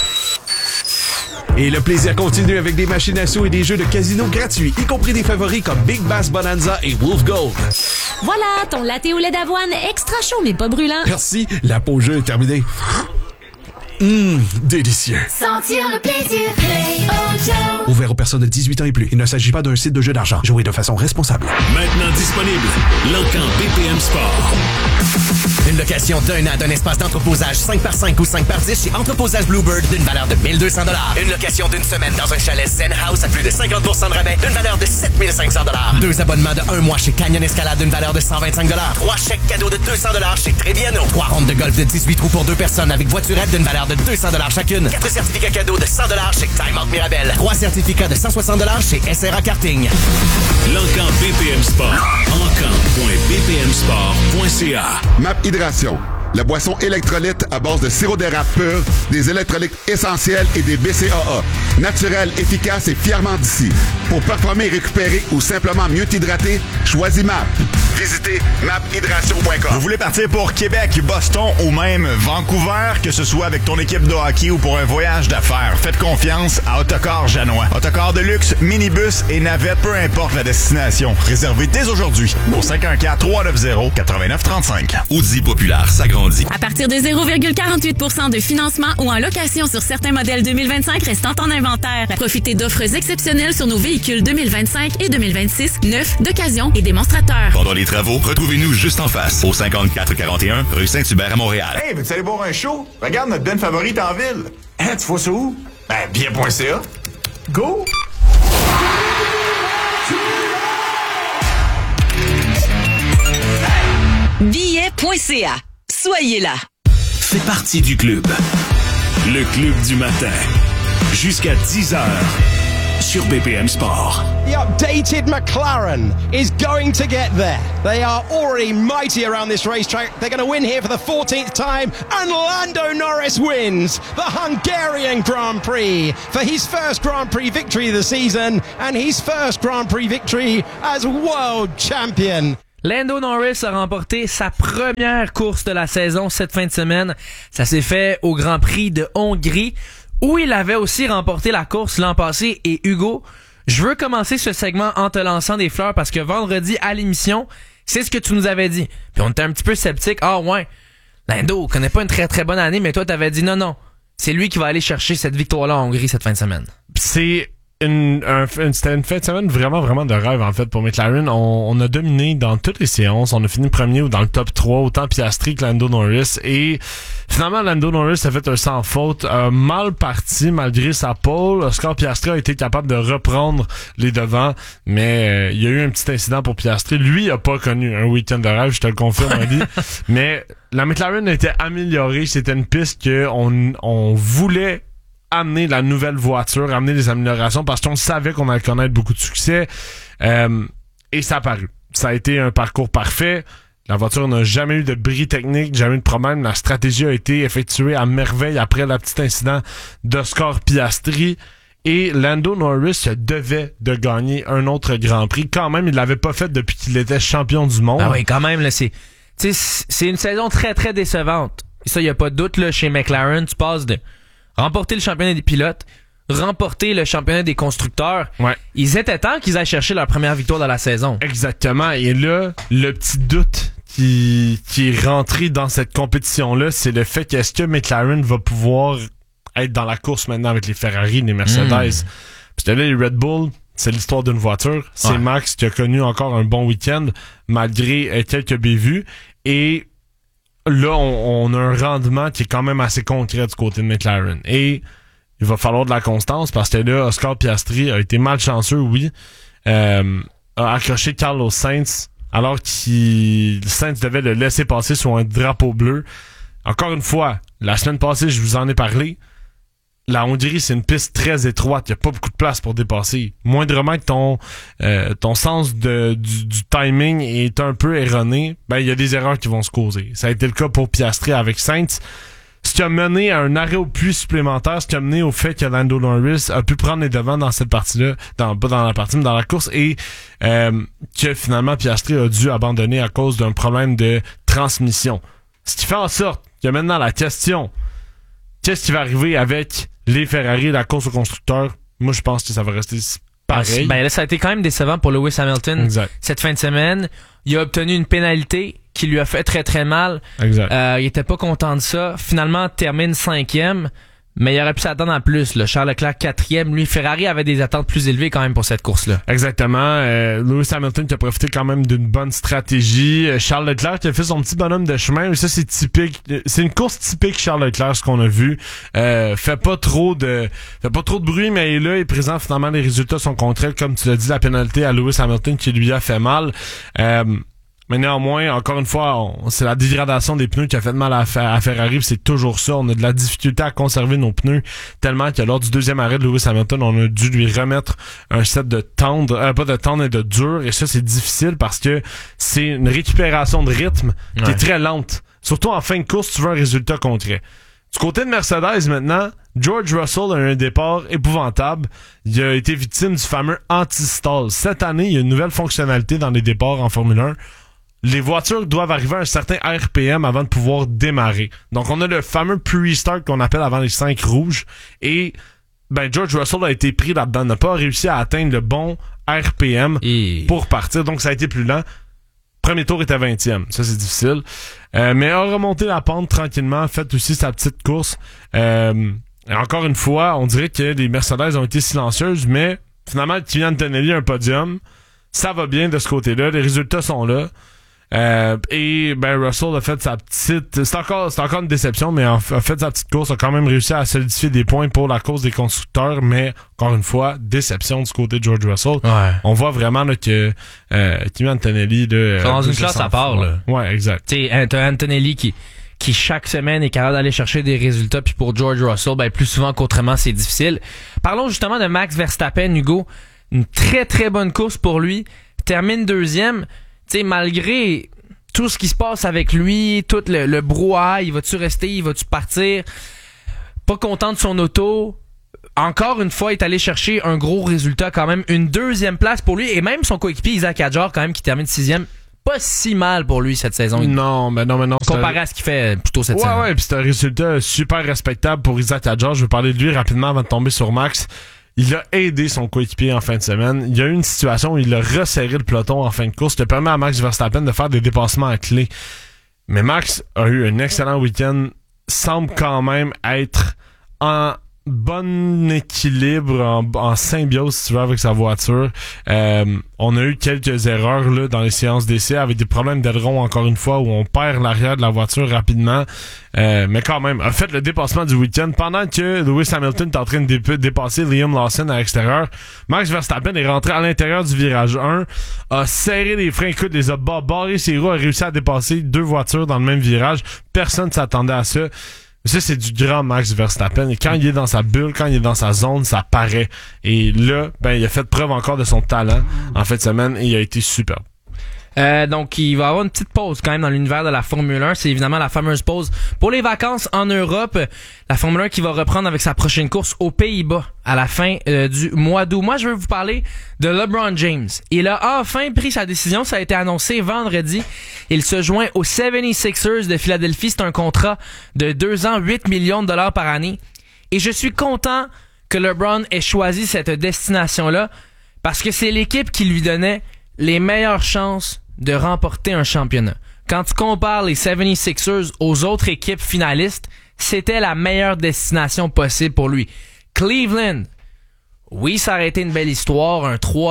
Et le plaisir continue avec des machines à sous et des jeux de casino gratuits, y compris des favoris comme Big Bass Bonanza et Wolf Gold. Voilà, ton latte au lait d'avoine extra chaud mais pas brûlant. Merci, la pause jeu est terminée. Délicieux. Sentir le plaisir, Play-O Joe. Ouvert aux personnes de 18 ans et plus. Il ne s'agit pas d'un site de jeu d'argent. Jouez de façon responsable. Maintenant disponible, l'Encan BPM Sport. Une location d'un an d'un espace d'entreposage 5x5 ou 5x10 chez Entreposage Bluebird d'une valeur de 1 200 $. Une location d'une semaine dans un chalet Zen House à plus de 50% de rabais d'une valeur de 7 500 $. 2 abonnements de 1 mois chez Canyon Escalade d'une valeur de 125 $. 3 chèques cadeaux de 200 $ chez Trébiano. 3 rondes de golf de 18 trous pour 2 personnes avec voiturette d'une valeur de 200 $ chacune. 4 certificats cadeaux de 100 $ chez Time Out Mirabel. 3 certificats de 160 $ chez SRA Karting. L'Encan BPM Sport. Encan.bpmsport.ca. MAP Hydration. La boisson électrolyte à base de sirop d'érable pur, des électrolytes essentiels et des BCAA. Naturel, efficace et fièrement d'ici. Pour performer, récupérer ou simplement mieux t'hydrater, choisis MAP. Visitez maphydration.com. Vous voulez partir pour Québec, Boston ou même Vancouver, que ce soit avec ton équipe de hockey ou pour un voyage d'affaires, faites confiance à Autocar Janois. Autocar de luxe, minibus et navette, peu importe la destination. Réservez dès aujourd'hui au 514-390-8935. Audi Populaire s'agrandit. À partir de 0,48% de financement ou en location sur certains modèles 2025 restant en inventaire. Profitez d'offres exceptionnelles sur nos véhicules 2025 et 2026, neufs, d'occasion et démonstrateurs. Pendant les travaux, retrouvez-nous juste en face, au 5441 rue Saint-Hubert à Montréal. Hey, veux-tu aller voir un show? Regarde notre band favorite en ville. Hein, tu vois ça où? Ben, bien.ca. Go! Billet.ca. Soyez là. Fais partie du club. Le club du matin. Jusqu'à 10h. sur BPM Sport. The updated McLaren is going to get there. They are already mighty around this racetrack. They're going to win here for the 14th time, and Lando Norris wins the Hungarian Grand Prix for his first Grand Prix victory of the season and his first Grand Prix victory as world champion. Lando Norris a remporté sa première course de la saison cette fin de semaine. Ça s'est fait au Grand Prix de Hongrie, où il avait aussi remporté la course l'an passé. Et Hugo, je veux commencer ce segment en te lançant des fleurs parce que vendredi à l'émission, c'est ce que tu nous avais dit. Puis on était un petit peu sceptiques. Ah ouais, Lando connaît pas une très très bonne année, mais toi t'avais dit non, c'est lui qui va aller chercher cette victoire-là en Hongrie cette fin de semaine. C'était une fin de semaine vraiment de rêve en fait pour McLaren. On a dominé dans toutes les séances. On a fini premier ou dans le top 3, autant Piastri que Lando Norris. Et finalement, Lando Norris a fait un sans faute, mal parti malgré sa pole. Oscar Piastri a été capable de reprendre les devants, mais il y a eu un petit incident pour Piastri. Lui a pas connu un week-end de rêve, je te le confirme, Ali. Mais la McLaren a été améliorée. C'était une piste que on voulait amener la nouvelle voiture, amener les améliorations parce qu'on savait qu'on allait connaître beaucoup de succès et ça a paru. Ça a été un parcours parfait. La voiture n'a jamais eu de bris technique, jamais eu de problème. La stratégie a été effectuée à merveille après le petit incident d'Oscar Piastri et Lando Norris se devait de gagner un autre Grand Prix. Quand même, il l'avait pas fait depuis qu'il était champion du monde. Ah oui, quand même, là, c'est une saison très très décevante. Et ça, y a pas de doute là chez McLaren. Tu passes de remporter le championnat des pilotes, remporter le championnat des constructeurs. Ouais. Ils étaient temps qu'ils aillent chercher leur première victoire de la saison. Exactement. Et là, le petit doute qui est rentré dans cette compétition-là, c'est le fait qu'est-ce que McLaren va pouvoir être dans la course maintenant avec les Ferrari, les Mercedes. Parce que là, les Red Bull, c'est l'histoire d'une voiture. C'est Max qui a connu encore un bon week-end, malgré quelques bévues. Et là, on a un rendement qui est quand même assez concret du côté de McLaren. Et il va falloir de la constance parce que là, Oscar Piastri a été malchanceux, oui. A accroché Carlos Sainz alors que Sainz devait le laisser passer sur un drapeau bleu. Encore une fois, la semaine passée, je vous en ai parlé. La Hongrie, c'est une piste très étroite. Il n'y a pas beaucoup de place pour dépasser. Moindrement que ton sens du timing est un peu erroné, ben il y a des erreurs qui vont se causer. Ça a été le cas pour Piastri avec Sainz. Ce qui a mené à un arrêt au puits supplémentaire, ce qui a mené au fait que Lando Norris a pu prendre les devants dans cette partie-là, pas dans la partie, mais dans la course, et que finalement Piastri a dû abandonner à cause d'un problème de transmission. Ce qui fait en sorte que maintenant la question, qu'est-ce qui va arriver avec les Ferrari, la course aux constructeurs? Moi, je pense que ça va rester pareil. Ben là, ça a été quand même décevant pour Lewis Hamilton cette fin de semaine. Il a obtenu une pénalité qui lui a fait très très mal. Il était pas content de ça. Finalement, termine 5e. Mais il aurait pu s'attendre à plus. Là. Charles Leclerc 4e. Lui, Ferrari avait des attentes plus élevées quand même pour cette course-là. Exactement. Lewis Hamilton qui a profité quand même d'une bonne stratégie. Charles Leclerc qui a fait son petit bonhomme de chemin. Et ça, c'est typique. C'est une course typique Charles Leclerc, ce qu'on a vu. Fait pas trop de bruit, mais il est là. Et présent, finalement, les résultats sont contraires. Comme tu l'as dit, la pénalité à Lewis Hamilton qui lui a fait mal. Mais néanmoins, encore une fois, c'est la dégradation des pneus qui a fait mal à Ferrari, c'est toujours ça. On a de la difficulté à conserver nos pneus, tellement que lors du deuxième arrêt de Lewis Hamilton, on a dû lui remettre un set de tendre, pas de tendre et de dur, et ça, c'est difficile parce que c'est une récupération de rythme qui est très lente. Surtout en fin de course, tu veux un résultat concret. Du côté de Mercedes, maintenant, George Russell a eu un départ épouvantable. Il a été victime du fameux anti-stall. Cette année, il y a une nouvelle fonctionnalité dans les départs en Formule 1. Les voitures doivent arriver à un certain RPM avant de pouvoir démarrer. Donc, on a le fameux pre-start qu'on appelle avant les 5 rouges. Et, George Russell a été pris là-dedans, n'a pas réussi à atteindre le bon RPM pour partir. Donc, ça a été plus lent. Premier tour était 20e. Ça, c'est difficile. Mais a remonté la pente tranquillement, fait aussi sa petite course. Et encore une fois, on dirait que les Mercedes ont été silencieuses, mais finalement, Kimi Antonelli a un podium. Ça va bien de ce côté-là. Les résultats sont là. Russell a fait sa petite... C'est encore une déception, mais a fait sa petite course, a quand même réussi à solidifier des points pour la course des constructeurs, mais encore une fois, déception du côté de George Russell. Ouais. On voit vraiment là, que Kimi Antonelli... dans une classe à part. Là. Ouais, exact. T'as Antonelli qui qui chaque semaine est capable d'aller chercher des résultats, puis pour George Russell, ben plus souvent qu'autrement, c'est difficile. Parlons justement de Max Verstappen, Hugo. Une très très bonne course pour lui. Termine deuxième. Tu sais, malgré tout ce qui se passe avec lui, tout le brouhaha, il va-tu rester, il va-tu partir? Pas content de son auto. Encore une fois, il est allé chercher un gros résultat quand même. Une deuxième place pour lui. Et même son coéquipier Isaac Hadjar quand même qui termine sixième. Pas si mal pour lui cette saison. Non. Comparé à ce qu'il fait plutôt cette saison. Ouais, puis c'est un résultat super respectable pour Isaac Hadjar. Je vais parler de lui rapidement avant de tomber sur Max. Il a aidé son coéquipier en fin de semaine. Il y a eu une situation où il a resserré le peloton en fin de course, qui permet à Max Verstappen de faire des dépassements à clé. Mais Max a eu un excellent week-end, semble quand même être en bon équilibre, en symbiose, si tu veux, avec sa voiture. On a eu quelques erreurs là dans les séances d'essai, avec des problèmes d'aileron encore une fois, où on perd l'arrière de la voiture rapidement. Mais quand même, a fait le dépassement du week-end pendant que Lewis Hamilton est en train de dépasser Liam Lawson à l'extérieur. Max Verstappen est rentré à l'intérieur du virage 1, a serré les freins, écoute, les a barré ses roues, a réussi à dépasser 2 voitures dans le même virage. Personne ne s'attendait à ça. Ça, c'est du grand Max Verstappen. Et quand il est dans sa bulle, quand il est dans sa zone, ça paraît. Et là, il a fait preuve encore de son talent en fin de semaine et il a été superbe. Donc, il va y avoir une petite pause quand même dans l'univers de la Formule 1. C'est évidemment la fameuse pause pour les vacances en Europe. La Formule 1 qui va reprendre avec sa prochaine course aux Pays-Bas à la fin du mois d'août. Moi, je veux vous parler de LeBron James. Il a enfin pris sa décision. Ça a été annoncé vendredi. Il se joint aux 76ers de Philadelphie. C'est un contrat de 2 ans, 8 millions de dollars par année. Et je suis content que LeBron ait choisi cette destination-là parce que c'est l'équipe qui lui donnait les meilleures chances de remporter un championnat. Quand tu compares les 76ers aux autres équipes finalistes, c'était la meilleure destination possible pour lui. Cleveland, oui, ça aurait été une belle histoire,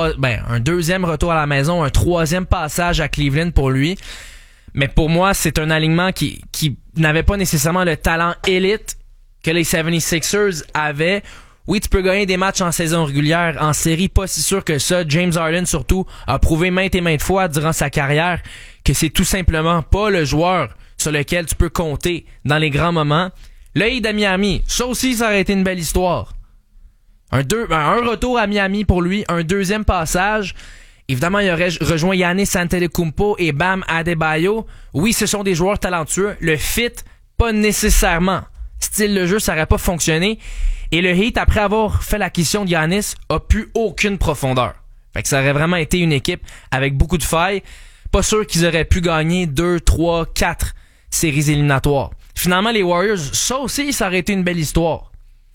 un deuxième retour à la maison, un troisième passage à Cleveland pour lui. Mais pour moi, c'est un alignement qui n'avait pas nécessairement le talent élite que les 76ers avaient. Oui, tu peux gagner des matchs en saison régulière, en série, pas si sûr que ça. James Harden, surtout, a prouvé maintes et maintes fois durant sa carrière que c'est tout simplement pas le joueur sur lequel tu peux compter dans les grands moments. Le Heat à Miami, ça aussi, ça aurait été une belle histoire. Un retour à Miami pour lui, un deuxième passage. Évidemment, il aurait rejoint Giannis Antetokounmpo et Bam Adebayo. Oui, ce sont des joueurs talentueux. Le fit, pas nécessairement. Style de jeu, ça aurait pas fonctionné. Et le Heat, après avoir fait l'acquisition de Giannis, a plus aucune profondeur. Fait que ça aurait vraiment été une équipe avec beaucoup de failles. Pas sûr qu'ils auraient pu gagner 2, 3, 4 séries éliminatoires. Finalement, les Warriors, ça aussi, ça aurait été une belle histoire.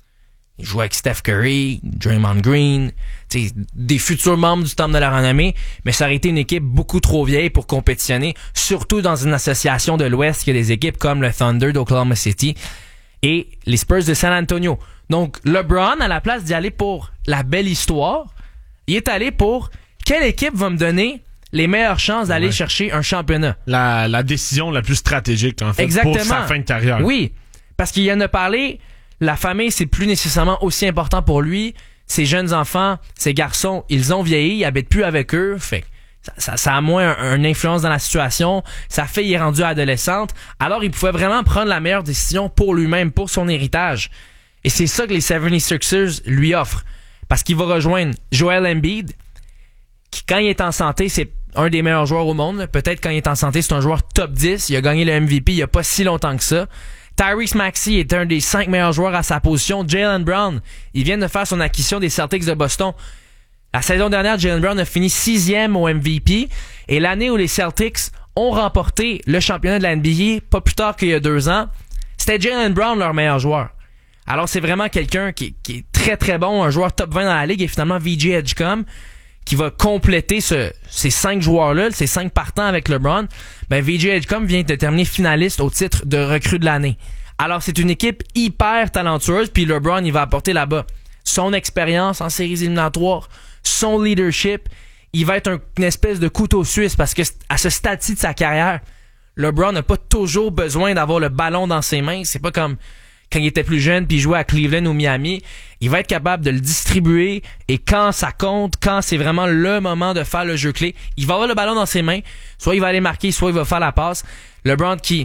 Ils jouaient avec Steph Curry, Draymond Green, des futurs membres du Temple de la Renommée, mais ça aurait été une équipe beaucoup trop vieille pour compétitionner, surtout dans une association de l'Ouest qui a des équipes comme le Thunder d'Oklahoma City et les Spurs de San Antonio. Donc, LeBron, à la place d'y aller pour la belle histoire, il est allé pour quelle équipe va me donner les meilleures chances d'aller chercher un championnat. La décision la plus stratégique, en fait, exactement, pour sa fin de carrière. Oui, parce qu'il en a parlé, la famille, c'est plus nécessairement aussi important pour lui. Ses jeunes enfants, ses garçons, ils ont vieilli, ils habitent plus avec eux, fait ça a moins une influence dans la situation. Sa fille est rendue adolescente, alors il pouvait vraiment prendre la meilleure décision pour lui-même, pour son héritage. Et c'est ça que les 76ers lui offrent. Parce qu'il va rejoindre Joel Embiid, qui, quand il est en santé, c'est un des meilleurs joueurs au monde. Peut-être quand il est en santé, c'est un joueur top 10. Il a gagné le MVP il y a pas si longtemps que ça. Tyrese Maxey est un des 5 meilleurs joueurs à sa position. Jaylen Brown, il vient de faire son acquisition des Celtics de Boston. La saison dernière, Jaylen Brown a fini 6e au MVP. Et l'année où les Celtics ont remporté le championnat de la NBA, pas plus tard qu'il y a 2 ans, c'était Jaylen Brown leur meilleur joueur. Alors, c'est vraiment quelqu'un qui est très, très bon, un joueur top 20 dans la ligue, et finalement, VJ Edgecombe, qui va compléter ces 5 joueurs-là, ces 5 partants avec LeBron. VJ Edgecombe vient de terminer finaliste au titre de recrue de l'année. Alors, c'est une équipe hyper talentueuse, puis LeBron, il va apporter là-bas son expérience en séries éliminatoires, son leadership. Il va être une espèce de couteau suisse, parce que à ce stade-ci de sa carrière, LeBron n'a pas toujours besoin d'avoir le ballon dans ses mains. C'est pas comme quand il était plus jeune puis il jouait à Cleveland ou Miami. Il va être capable de le distribuer, et quand ça compte, quand c'est vraiment le moment de faire le jeu clé, il va avoir le ballon dans ses mains. Soit il va aller marquer, soit il va faire la passe. LeBron qui,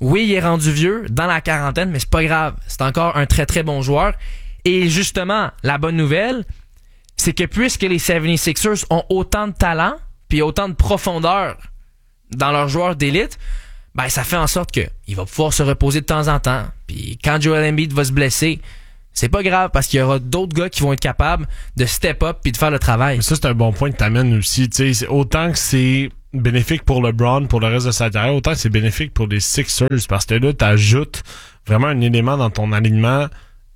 Oui, il est rendu vieux, dans la quarantaine, mais c'est pas grave. C'est encore un très très bon joueur. Et justement, la bonne nouvelle, c'est que puisque les 76ers ont autant de talent, puis autant de profondeur dans leurs joueurs d'élite, ben ça fait en sorte que il va pouvoir se reposer de temps en temps. Puis quand Joel Embiid va se blesser, c'est pas grave parce qu'il y aura d'autres gars qui vont être capables de step up puis de faire le travail. Mais ça, c'est un bon point que t'amènes aussi. Tu sais, autant que c'est bénéfique pour LeBron, pour le reste de sa carrière, autant que c'est bénéfique pour les Sixers parce que là, t'ajoutes vraiment un élément dans ton alignement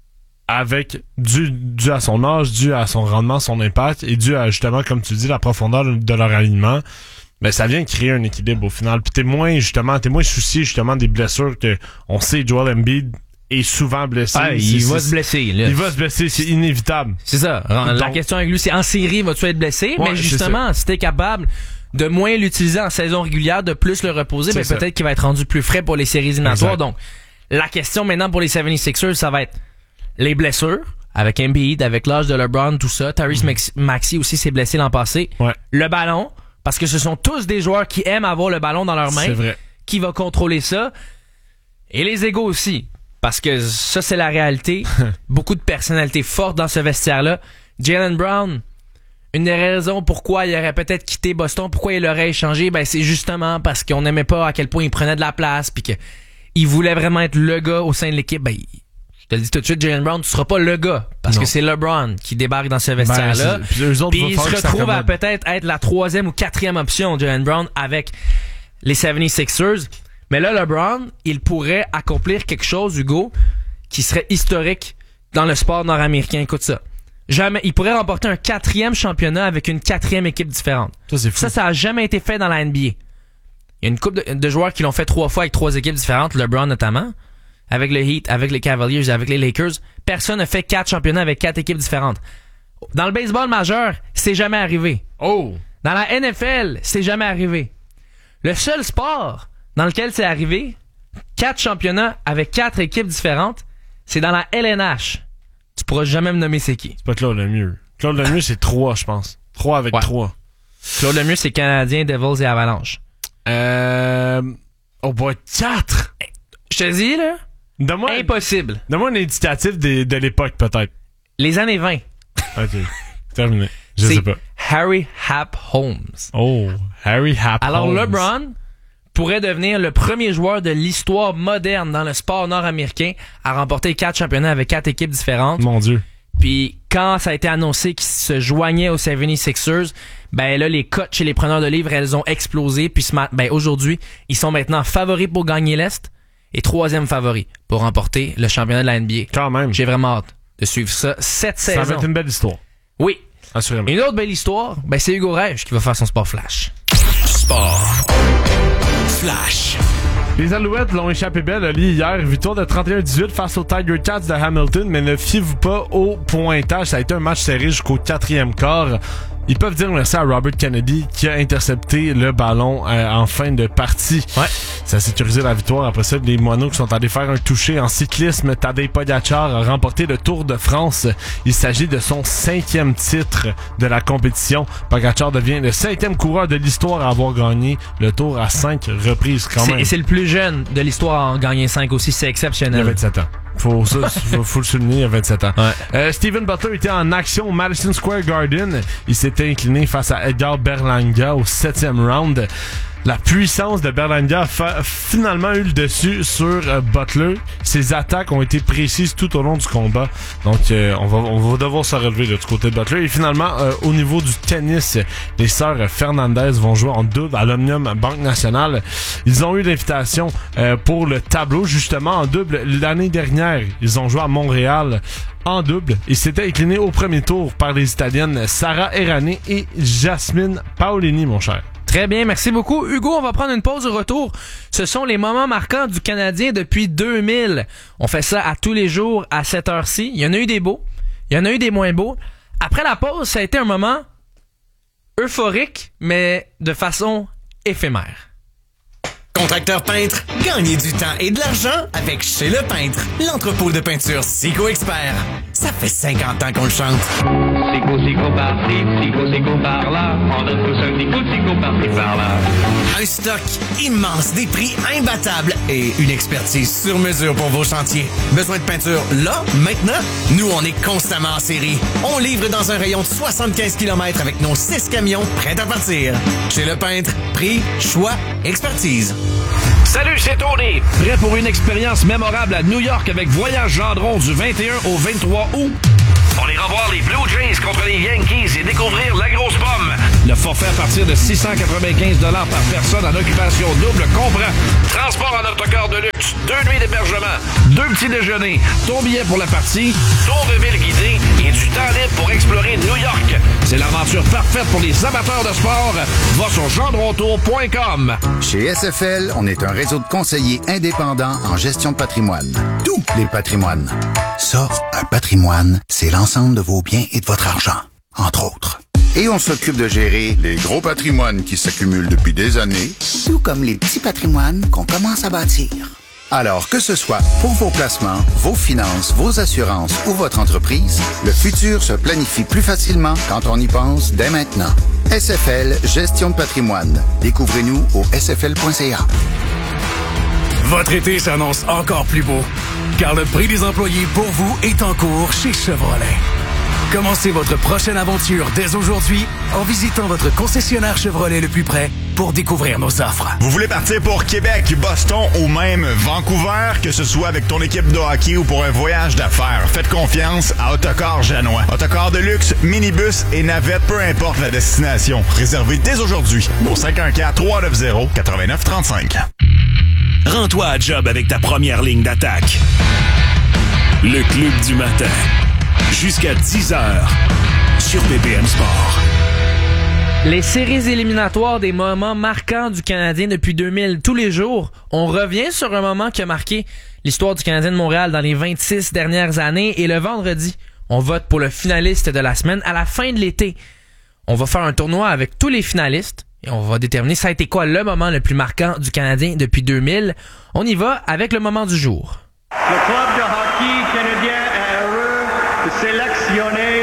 avec dû à son âge, dû à son rendement, son impact et dû à justement, comme tu dis, la profondeur de leur alignement. Ben ça vient créer un équilibre au final. Puis t'es moins soucié justement des blessures que on sait Joel Embiid est souvent blessé. Ah, il va se blesser. Là. Il va se blesser, c'est inévitable. C'est ça. La question avec lui, c'est en série, vas-tu être blessé? Ouais, mais justement, si t'es capable de moins l'utiliser en saison régulière, de plus le reposer, ben peut-être qu'il va être rendu plus frais pour les séries éliminatoires. Donc, la question maintenant pour les 76ers, ça va être les blessures, avec Embiid, avec l'âge de LeBron, tout ça. Tyrese Maxey aussi s'est blessé l'an passé. Ouais. Le ballon, parce que ce sont tous des joueurs qui aiment avoir le ballon dans leurs mains. C'est vrai. Qui va contrôler ça? Et les égos aussi. Parce que ça, c'est la réalité. Beaucoup de personnalités fortes dans ce vestiaire-là. Jaylen Brown, une des raisons pourquoi il aurait peut-être quitté Boston, pourquoi il aurait échangé, ben c'est justement parce qu'on n'aimait pas à quel point il prenait de la place, puis qu'il voulait vraiment être le gars au sein de l'équipe. Ben, je te le dis tout de suite, Jaylen Brown, tu seras pas le gars. Parce que c'est LeBron qui débarque dans ce vestiaire-là. Puis il se retrouve à peut-être être la 3e ou 4e option, Jaylen Brown, avec les 76ers. Mais là, LeBron, il pourrait accomplir quelque chose, Hugo, qui serait historique dans le sport nord-américain. Écoute ça. Jamais, il pourrait remporter un 4e championnat avec une 4e équipe différente. Ça a jamais été fait dans la NBA. Il y a une couple de joueurs qui l'ont fait 3 fois avec 3 équipes différentes, LeBron notamment. Avec le Heat, avec les Cavaliers, avec les Lakers, personne n'a fait 4 championnats avec 4 équipes différentes. Dans le baseball majeur, c'est jamais arrivé. Oh! Dans la NFL, c'est jamais arrivé. Le seul sport dans lequel c'est arrivé, 4 championnats avec 4 équipes différentes, c'est dans la LNH. Tu pourras jamais me nommer c'est qui. C'est pas Claude Lemieux. Claude Lemieux, c'est 3, je pense. 3 avec 3. Claude Lemieux, c'est Canadien, Devils et Avalanche. On va 4! Je te dis, là... Impossible. Donne-moi un indicatif de l'époque, peut-être. Les années 20. OK. Terminé. Je sais pas. Harry Hap Holmes. Oh, Harry Hap Holmes. Alors, LeBron pourrait devenir le premier joueur de l'histoire moderne dans le sport nord-américain à remporter 4 championnats avec 4 équipes différentes. Mon Dieu. Puis, quand ça a été annoncé qu'il se joignait aux 76ers, ben là, les cotes chez les preneurs de livres, elles ont explosé. Puis, aujourd'hui, ils sont maintenant favoris pour gagner l'Est. Et 3e favori pour remporter le championnat de la NBA. Quand même. J'ai vraiment hâte de suivre ça cette saison. Ça va être une belle histoire. Oui. Assurément. Une autre belle histoire, ben c'est Hugo Rèche qui va faire son Sport Flash. Sport Flash. Les Alouettes l'ont échappé belle, Oli, hier. Victoire de 31-18 face aux Tiger Cats de Hamilton, mais ne fiez-vous pas au pointage. Ça a été un match serré jusqu'au 4e quart. Ils peuvent dire merci à Robert Kennedy qui a intercepté le ballon en fin de partie. Ouais. Ça a sécurisé la victoire. Après ça, les Moineaux qui sont allés faire un toucher en cyclisme. Tadej Pogačar a remporté le Tour de France. Il s'agit de son 5e titre de la compétition. Pogačar devient le 5e coureur de l'histoire à avoir gagné le Tour à 5 reprises quand même. Et c'est le plus jeune de l'histoire à en gagner 5 aussi. C'est exceptionnel. Il a 27 ans. Faut le souligner, il a 27 ans. Ouais. Steven Butler était en action au Madison Square Garden. Il s'était incliné face à Edgar Berlanga au 7e round. La puissance de Berlanga a finalement eu le dessus sur Butler. Ses attaques ont été précises tout au long du combat. Donc, on va devoir se relever là, du côté de Butler. Et finalement, au niveau du tennis, les sœurs Fernandez vont jouer en double à l'Omnium Banque Nationale. Ils ont eu l'invitation pour le tableau, justement, en double. L'année dernière, ils ont joué à Montréal en double. Ils s'étaient inclinés au premier tour par les Italiennes Sara Errani et Jasmine Paolini, mon cher. Très bien, merci beaucoup. Hugo, on va prendre une pause au retour. Ce sont les moments marquants du Canadien depuis 2000. On fait ça à tous les jours à cette heure-ci. Il y en a eu des beaux, il y en a eu des moins beaux. Après la pause, ça a été un moment euphorique, mais de façon éphémère. Contracteur peintre, gagnez du temps et de l'argent avec Chez Le Peintre, l'entrepôt de peinture Sico Expert. Ça fait 50 ans qu'on le chante. Sico par-ci, par-là. On donne tous un petit coup de sico par-ci, par-là. Un stock immense, des prix imbattables et une expertise sur mesure pour vos chantiers. Besoin de peinture là, maintenant? Nous, on est constamment en série. On livre dans un rayon de 75 km avec nos 6 camions prêts à partir. Chez Le Peintre, prix, choix, expertise. Salut, c'est Tony. Prêt pour une expérience mémorable à New York avec Voyage Gendron du 21 au 23 août? On ira voir les Blue Jays contre les Yankees et découvrir la grosse pomme. Le forfait à partir de 695 $ par personne en occupation double comprend transport en autocar de luxe, 2 nuits d'hébergement, 2 petits déjeuners, ton billet pour la partie, tour de ville guidé et du temps libre pour explorer New York. C'est l'aventure parfaite pour les amateurs de sport. Va sur gendrontour.com. Chez SFL, on est un réseau de conseillers indépendants en gestion de patrimoine. Tous les patrimoines. Ça, un patrimoine, c'est l'ensemble de vos biens et de votre argent, entre autres. Et on s'occupe de gérer les gros patrimoines qui s'accumulent depuis des années, tout comme les petits patrimoines qu'on commence à bâtir. Alors, que ce soit pour vos placements, vos finances, vos assurances ou votre entreprise, le futur se planifie plus facilement quand on y pense dès maintenant. SFL Gestion de patrimoine. Découvrez-nous au sfl.ca. Votre été s'annonce encore plus beau, car le prix des employés pour vous est en cours chez Chevrolet. Commencez votre prochaine aventure dès aujourd'hui en visitant votre concessionnaire Chevrolet le plus près pour découvrir nos offres. Vous voulez partir pour Québec, Boston ou même Vancouver, que ce soit avec ton équipe de hockey ou pour un voyage d'affaires, faites confiance à Autocar Janois. Autocar de luxe, minibus et navette, peu importe la destination. Réservez dès aujourd'hui au 514-390-8935. Rends-toi à job avec ta première ligne d'attaque. Le Club du matin. Jusqu'à 10h sur BPM Sport. Les séries éliminatoires des moments marquants du Canadien depuis 2000. Tous les jours, on revient sur un moment qui a marqué l'histoire du Canadien de Montréal dans les 26 dernières années. Et le vendredi, on vote pour le finaliste de la semaine à la fin de l'été. On va faire un tournoi avec tous les finalistes. Et on va déterminer ça a été quoi le moment le plus marquant du Canadien depuis 2000. On y va avec le moment du jour. Le club de hockey canadien est heureux de sélectionner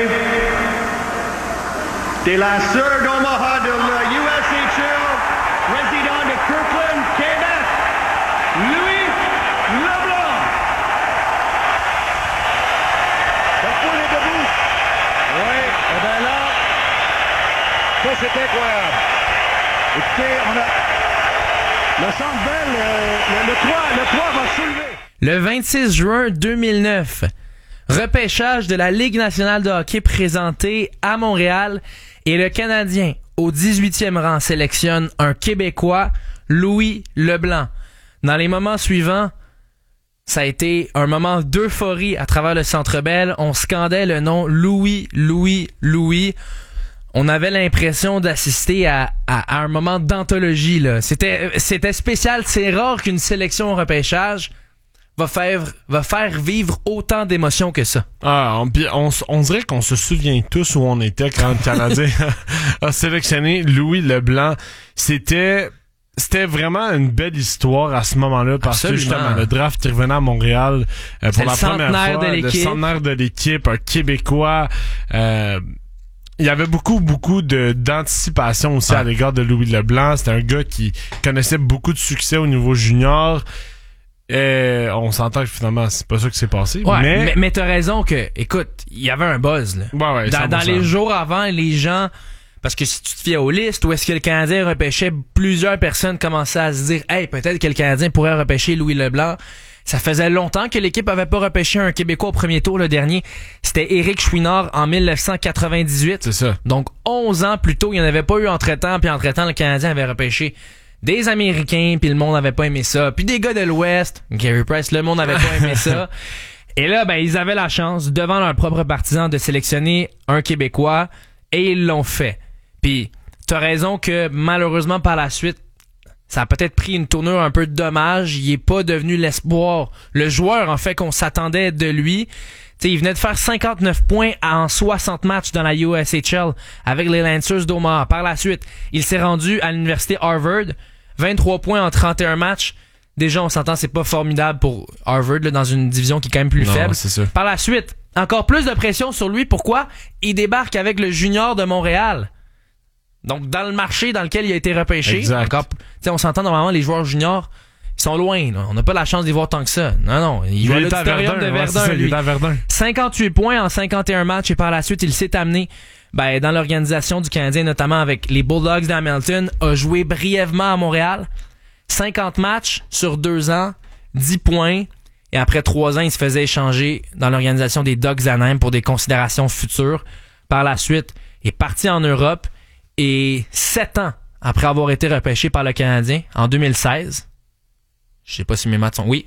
des lanceurs d'Omaha de la USHL, résident de Kirkland, Québec, Louis Leblanc. La foule est debout. Oui, et bien là, ça c'est incroyable. Écoutez, on a le Centre Bell, le 3 va soulever. Le 26 juin 2009, repêchage de la Ligue nationale de hockey présenté à Montréal et le Canadien, au 18e rang, sélectionne un Québécois, Louis Leblanc. Dans les moments suivants, ça a été un moment d'euphorie à travers le Centre Bell. On scandait le nom Louis, Louis, Louis. On avait l'impression d'assister à un moment d'anthologie, là. C'était spécial. C'est rare qu'une sélection au repêchage va faire vivre autant d'émotions que ça. Ah, on dirait qu'on se souvient tous où on était quand le Canadien a sélectionné Louis Leblanc. C'était vraiment une belle histoire à ce moment-là parce que justement le draft qui revenait à Montréal pour la première fois, le centenaire de l'équipe, un Québécois. Il y avait beaucoup d'anticipation aussi à l'égard de Louis Leblanc. C'était un gars qui connaissait beaucoup de succès au niveau junior. Et on s'entend que finalement, c'est pas ça qui s'est passé. Ouais, mais t'as raison que, écoute, il y avait un buzz, là. Ouais, dans les jours avant, les gens, parce que si tu te fiais aux listes où est-ce que le Canadien repêchait, plusieurs personnes commençaient à se dire, hey, peut-être que le Canadien pourrait repêcher Louis Leblanc. Ça faisait longtemps que l'équipe avait pas repêché un Québécois au premier tour. Le dernier, c'était Éric Chouinard en 1998. C'est ça. Donc, 11 ans plus tôt, il n'y en avait pas eu entre-temps. Puis entre-temps, le Canadien avait repêché des Américains, puis le monde n'avait pas aimé ça. Puis des gars de l'Ouest, Gary Price, le monde n'avait pas aimé ça. Et là, ben, ils avaient la chance, devant leurs propres partisans, de sélectionner un Québécois. Et ils l'ont fait. Puis, t'as raison que, malheureusement, par la suite, ça a peut-être pris une tournure un peu de dommage. Il est pas devenu l'espoir, le joueur en fait qu'on s'attendait de lui. T'sais, il venait de faire 59 points en 60 matchs dans la USHL avec les Lancers d'Omaha. Par la suite, il s'est rendu à l'université Harvard, 23 points en 31 matchs. Déjà, on s'entend, c'est pas formidable pour Harvard là, dans une division qui est quand même plus faible. C'est sûr. Par la suite, encore plus de pression sur lui. Pourquoi? Il débarque avec le junior de Montréal. Donc, dans le marché dans lequel il a été repêché. Exact. Encore, on s'entend normalement, les joueurs juniors, ils sont loin. Là. On n'a pas la chance d'y voir tant que ça. Non. Il va à l'auditorium de Verdun, lui. 58 points en 51 matchs et par la suite, il s'est amené dans l'organisation du Canadien, notamment avec les Bulldogs d'Hamilton, a joué brièvement à Montréal. 50 matchs sur 2 ans, 10 points. Et après 3 ans, il se faisait échanger dans l'organisation des Ducks d'Anaheim pour des considérations futures. Par la suite, il est parti en Europe. Et 7 ans après avoir été repêché par le Canadien, en 2016, je sais pas si mes maths sont... Oui,